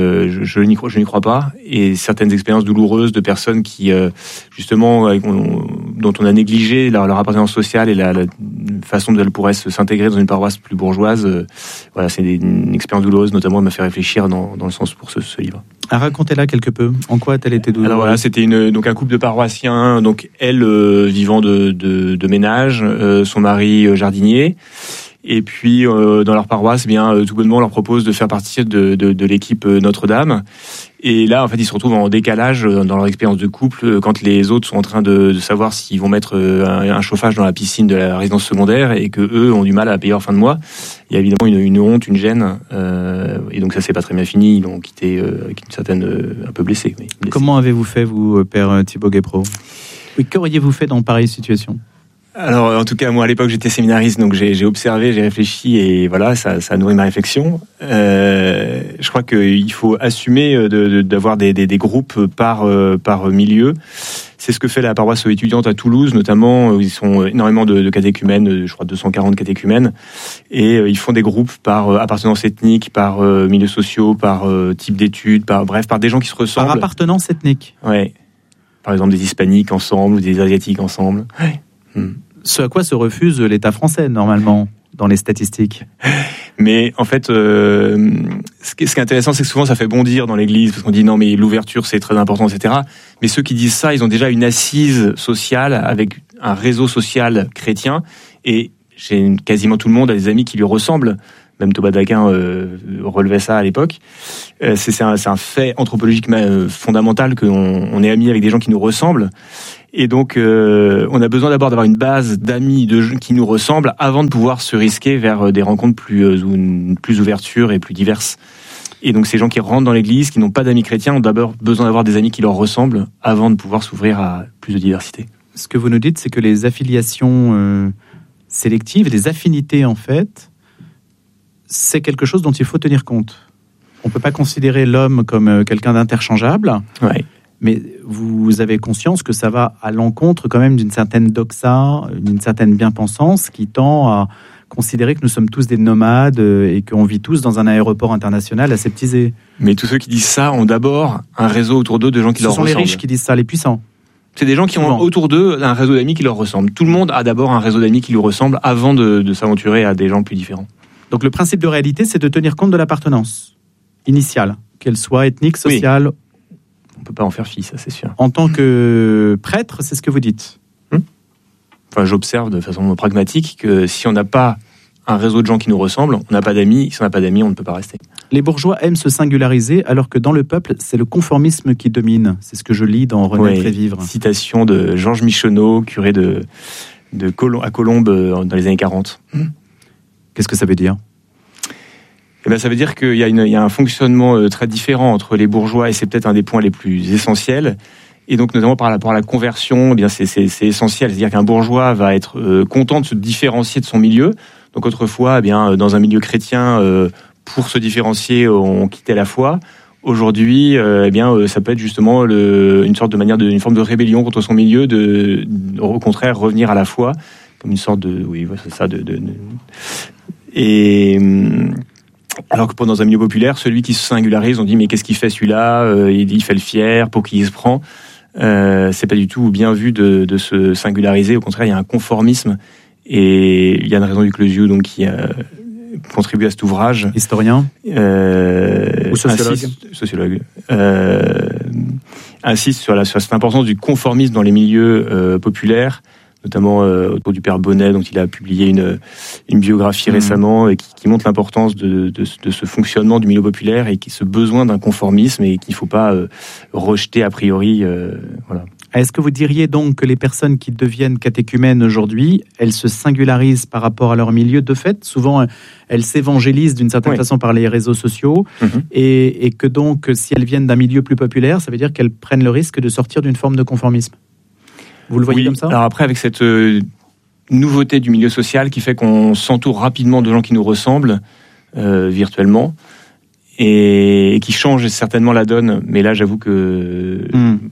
je n'y crois pas. Et certaines expériences douloureuses de personnes qui, justement, dont on a négligé leur appartenance sociale et la façon dont elles pourraient s'intégrer dans une paroisse plus bourgeoise, voilà, c'est une expérience douloureuse, notamment, m'a fait réfléchir dans le sens pour ce livre. Racontez-la quelque peu. En quoi a-t-elle été douloureuse ? Alors voilà, c'était donc un couple de paroissiens, donc elle vivant de ménage, son mari jardinier. Et puis dans leur paroisse, tout bonnement, on leur propose de faire partie de l'équipe Notre-Dame. Et là, en fait, ils se retrouvent en décalage dans leur expérience de couple quand les autres sont en train de savoir s'ils vont mettre un chauffage dans la piscine de la résidence secondaire et que eux ont du mal à payer leur fin de mois. Il y a évidemment une honte, une gêne, et donc ça s'est pas très bien fini. Ils l'ont quitté avec une certaine un peu blessé. Comment avez-vous fait, vous, Père Thibaut Guépraud ? Oui, qu'auriez-vous fait dans pareille situation ? Alors, en tout cas, moi, à l'époque, j'étais séminariste, donc j'ai observé, j'ai réfléchi, et voilà, ça a nourri ma réflexion. Je crois qu'il faut assumer d'avoir des groupes par milieu. C'est ce que fait la paroisse étudiante à Toulouse, notamment, où ils sont énormément de catéchumènes, je crois 240 catéchumènes, et ils font des groupes par appartenance ethnique, par milieux sociaux, par type d'études, par des gens qui se ressemblent. Par appartenance ethnique. Ouais. Par exemple, des hispaniques ensemble, ou des asiatiques ensemble. Ouais. Ce à quoi se refuse l'État français, normalement, dans les statistiques. Mais en fait, ce qui est intéressant, c'est que souvent ça fait bondir dans l'Église, parce qu'on dit non, mais l'ouverture c'est très important, etc. Mais ceux qui disent ça, ils ont déjà une assise sociale avec un réseau social chrétien, et quasiment tout le monde a des amis qui lui ressemblent. Même Thomas d'Aquin relevait ça à l'époque. C'est un fait anthropologique fondamental qu'on est amis avec des gens qui nous ressemblent. Et donc, on a besoin d'abord d'avoir une base d'amis qui nous ressemblent avant de pouvoir se risquer vers des rencontres plus ouvertures et plus diverses. Et donc, ces gens qui rentrent dans l'église, qui n'ont pas d'amis chrétiens, ont d'abord besoin d'avoir des amis qui leur ressemblent avant de pouvoir s'ouvrir à plus de diversité. Ce que vous nous dites, c'est que les affiliations sélectives, les affinités en fait, c'est quelque chose dont il faut tenir compte. On ne peut pas considérer l'homme comme quelqu'un d'interchangeable, mais vous avez conscience que ça va à l'encontre quand même d'une certaine doxa, d'une certaine bien-pensance qui tend à considérer que nous sommes tous des nomades et qu'on vit tous dans un aéroport international aseptisé. Mais tous ceux qui disent ça ont d'abord un réseau autour d'eux de gens qui leur ressemblent. Ce sont les riches qui disent ça, les puissants. C'est des gens qui ont autour d'eux un réseau d'amis qui leur ressemble. Tout le monde a d'abord un réseau d'amis qui lui ressemble avant de s'aventurer à des gens plus différents. Donc le principe de réalité, c'est de tenir compte de l'appartenance initiale, qu'elle soit ethnique, sociale. Oui. On ne peut pas en faire fi, ça c'est sûr. En tant que prêtre, c'est ce que vous dites. Enfin, j'observe de façon pragmatique que si on n'a pas un réseau de gens qui nous ressemblent, on n'a pas d'amis. Si on n'a pas d'amis, on ne peut pas rester. Les bourgeois aiment se singulariser, alors que dans le peuple, c'est le conformisme qui domine. C'est ce que je lis dans Renaître et vivre. Citation de Georges Michonneau, curé à Colombes dans les années 40. Qu'est-ce que ça veut dire ? Ça veut dire qu'il y a un fonctionnement très différent entre les bourgeois, et c'est peut-être un des points les plus essentiels. Et donc, notamment par rapport à la conversion, c'est essentiel. C'est-à-dire qu'un bourgeois va être content de se différencier de son milieu. Donc, autrefois, dans un milieu chrétien, pour se différencier, on quittait la foi. Aujourd'hui, ça peut être justement une forme de rébellion contre son milieu, au contraire, revenir à la foi, comme une sorte de, alors que dans un milieu populaire, celui qui se singularise, on dit mais qu'est-ce qu'il fait celui-là ? Il fait le fier, pour qui il se prend. C'est pas du tout bien vu de se singulariser. Au contraire, il y a un conformisme. Et Yann Raison du Closiou, donc qui a contribué à cet ouvrage. Historien ou sociologue. Insiste sur cette importance du conformisme dans les milieux populaires, notamment autour du père Bonnet, dont il a publié une biographie récemment, et qui montre l'importance de ce fonctionnement du milieu populaire et ce besoin d'un conformisme et qu'il ne faut pas rejeter a priori. Voilà. Est-ce que vous diriez donc que les personnes qui deviennent catéchumènes aujourd'hui, elles se singularisent par rapport à leur milieu de fait ? Souvent, elles s'évangélisent d'une certaine façon par les réseaux sociaux, et que donc, si elles viennent d'un milieu plus populaire, ça veut dire qu'elles prennent le risque de sortir d'une forme de conformisme. Vous le voyez comme ça ? Alors après, avec cette nouveauté du milieu social qui fait qu'on s'entoure rapidement de gens qui nous ressemblent virtuellement, et qui change certainement la donne, mais là, j'avoue que...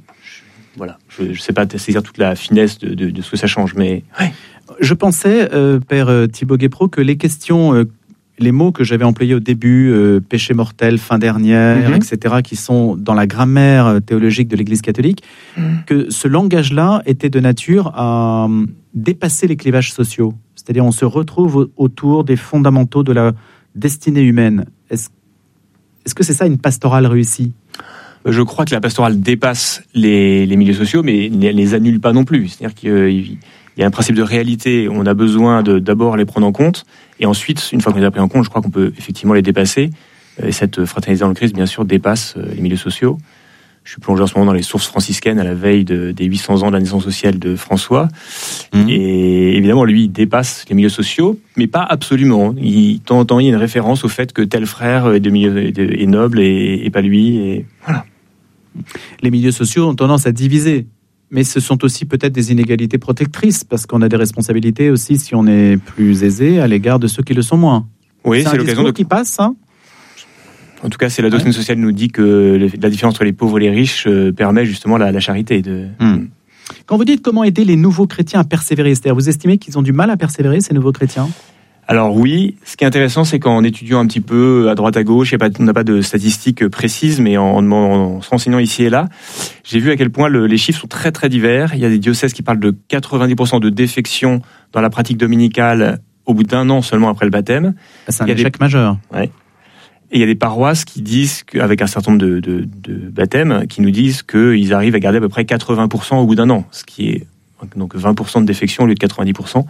Je ne sais pas saisir toute la finesse de ce que ça change, mais... Ouais. Je pensais, Père Thibaut Guépro, que les questions, les mots que j'avais employés au début, péché mortel, fin dernière, etc., qui sont dans la grammaire théologique de l'Église catholique, que ce langage-là était de nature à dépasser les clivages sociaux. C'est-à-dire, on se retrouve autour des fondamentaux de la destinée humaine. Est-ce que c'est ça une pastorale réussie ? Je crois que la pastorale dépasse les milieux sociaux, mais ne les annule pas non plus. C'est-à-dire qu'il y a un principe de réalité. On a besoin d'abord les prendre en compte, et ensuite, une fois qu'on les a pris en compte, je crois qu'on peut effectivement les dépasser. Et cette fraternité dans le Christ, bien sûr, dépasse les milieux sociaux. Je suis plongé en ce moment dans les sources franciscaines à la veille des 800 ans de la naissance sociale de François. Et évidemment, lui, il dépasse les milieux sociaux, mais pas absolument. Il y a une référence au fait que tel frère est noble et pas lui. Et voilà. Les milieux sociaux ont tendance à diviser, mais ce sont aussi peut-être des inégalités protectrices, parce qu'on a des responsabilités aussi, si on est plus aisé, à l'égard de ceux qui le sont moins. Oui, c'est l'occasion qui passe, hein. En tout cas, c'est la doctrine sociale nous dit que la différence entre les pauvres et les riches permet justement la charité. Quand vous dites comment aider les nouveaux chrétiens à persévérer, c'est-à-dire vous estimez qu'ils ont du mal à persévérer, ces nouveaux chrétiens ? Alors oui, ce qui est intéressant, c'est qu'en étudiant un petit peu à droite à gauche, on n'a pas de statistiques précises, mais en se renseignant ici et là, j'ai vu à quel point les chiffres sont très très divers. Il y a des diocèses qui parlent de 90% de défection dans la pratique dominicale au bout d'un an seulement après le baptême. C'est un échec majeur. Ouais. Et il y a des paroisses qui disent, avec un certain nombre de baptêmes, qui nous disent qu'ils arrivent à garder à peu près 80% au bout d'un an, ce qui est donc 20% de défection au lieu de 90%.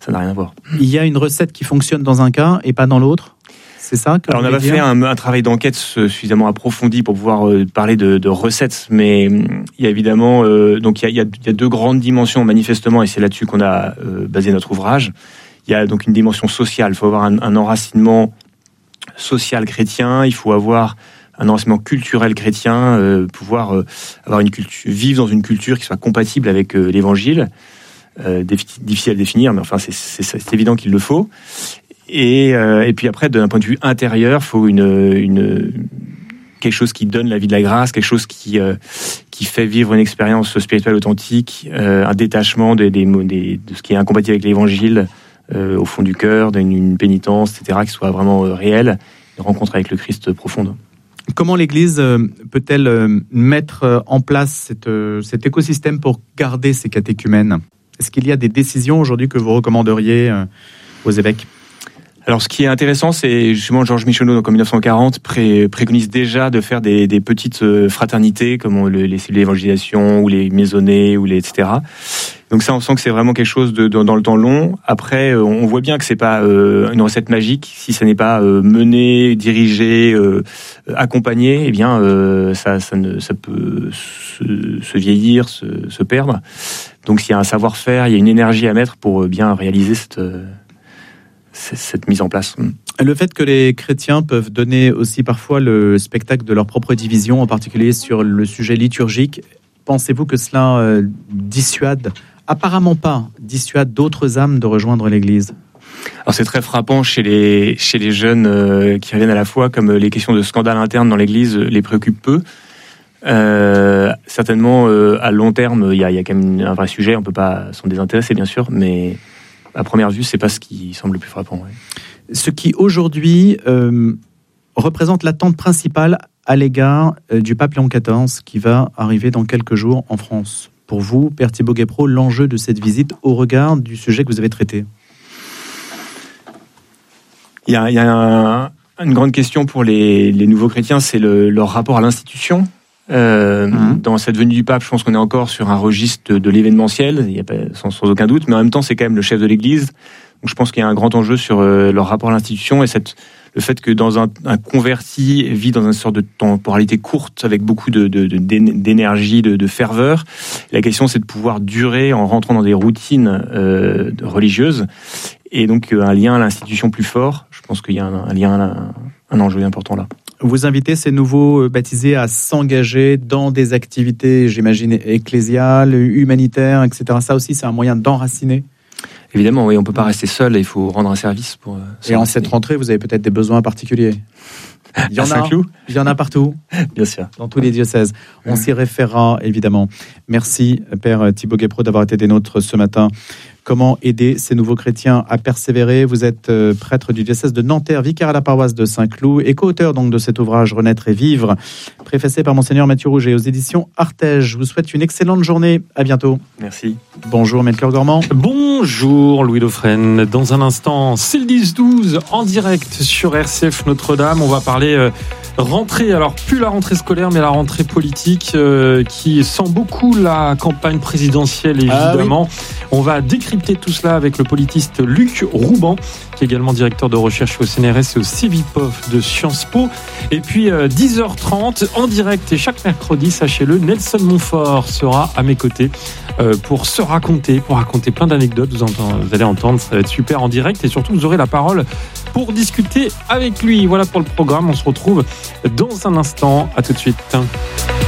ça n'a rien à voir. Il y a une recette qui fonctionne dans un cas et pas dans l'autre. C'est ça que Alors, on n'a pas fait un travail d'enquête suffisamment approfondi pour pouvoir parler de recettes, mais il y a évidemment donc il y a deux grandes dimensions manifestement, et c'est là-dessus qu'on a basé notre ouvrage. Il y a donc une dimension sociale. Il faut avoir un enracinement social chrétien. Il faut avoir un enracinement culturel chrétien, pouvoir avoir une culture, vivre dans une culture qui soit compatible avec l'Évangile. Difficile à définir, mais enfin c'est évident qu'il le faut. Et puis après, d'un point de vue intérieur, il faut quelque chose qui donne la vie de la grâce, quelque chose qui fait vivre une expérience spirituelle authentique, un détachement de ce qui est incompatible avec l'Évangile au fond du cœur, d'une pénitence, etc., qui soit vraiment réelle, une rencontre avec le Christ profonde. Comment l'Église peut-elle mettre en place cet écosystème pour garder ces catéchumènes ? Est-ce qu'il y a des décisions aujourd'hui que vous recommanderiez aux évêques ? Alors, ce qui est intéressant, c'est justement Georges Michonneau, donc en 1940, préconise déjà de faire des petites fraternités, comme les cellules d'évangélisation, ou les maisonnées, ou etc. Donc ça, on sent que c'est vraiment quelque chose dans le temps long. Après, on voit bien que c'est pas une recette magique. Si ça n'est pas mené, dirigé, accompagné, eh bien, ça peut se vieillir, se perdre. Donc, il y a un savoir-faire, il y a une énergie à mettre pour bien réaliser cette mise en place. Le fait que les chrétiens peuvent donner aussi parfois le spectacle de leur propre division, en particulier sur le sujet liturgique, pensez-vous que cela dissuade d'autres âmes de rejoindre l'Église ? Alors c'est très frappant chez les jeunes qui reviennent à la foi, comme les questions de scandale interne dans l'Église les préoccupent peu. Certainement, à long terme, il y a quand même un vrai sujet, on ne peut pas s'en désintéresser bien sûr, mais à première vue, c'est pas ce qui semble le plus frappant. Ouais. Ce qui aujourd'hui représente l'attente principale à l'égard du pape Léon XIV qui va arriver dans quelques jours en France. Pour vous, Père Thibaut Guespreau, l'enjeu de cette visite au regard du sujet que vous avez traité ? Il y a une grande question pour les nouveaux chrétiens, c'est leur rapport à l'institution. Dans cette venue du pape, je pense qu'on est encore sur un registre de l'événementiel, il y a pas, sans aucun doute, mais en même temps, c'est quand même le chef de l'Église. Donc, je pense qu'il y a un grand enjeu sur leur rapport à l'institution et le fait que dans un converti vit dans une sorte de temporalité courte avec beaucoup d'énergie, de ferveur. La question, c'est de pouvoir durer en rentrant dans des routines religieuses et donc un lien à l'institution plus fort. Je pense qu'il y a un enjeu important là. Vous invitez ces nouveaux baptisés à s'engager dans des activités, j'imagine, ecclésiales, humanitaires, etc. Ça aussi, c'est un moyen d'enraciner. Évidemment, oui, on ne peut pas rester seul, il faut rendre un service pour Et en cette rentrée, vous avez peut-être des besoins particuliers. Il y en a partout. Bien sûr. Dans tous les diocèses. On s'y référera, évidemment. Merci, Père Thibaut Guespreau, d'avoir été des nôtres ce matin. Comment aider ces nouveaux chrétiens à persévérer ? Vous êtes prêtre du diocèse de Nanterre, vicaire à la paroisse de Saint-Cloud et co-auteur donc de cet ouvrage Renaître et vivre, préfacé par Monseigneur Mathieu Rouget aux éditions Artege. Je vous souhaite une excellente journée. À bientôt. Merci. Bonjour, Melchior Gormand. Bonjour, Louis Dauphren. Dans un instant, c'est le 10-12 en direct sur RCF Notre-Dame. On va parler rentrée. Alors, plus la rentrée scolaire, mais la rentrée politique qui sent beaucoup la campagne présidentielle, évidemment. Oui. On va décrypter tout cela avec le politiste Luc Rouban, qui est également directeur de recherche au CNRS et au CEVIPOF de Sciences Po. Et puis 10h30 en direct et chaque mercredi, sachez-le, Nelson Montfort sera à mes côtés pour raconter plein d'anecdotes. Vous allez entendre, ça va être super en direct et surtout vous aurez la parole pour discuter avec lui. Voilà pour le programme, on se retrouve dans un instant. À tout de suite.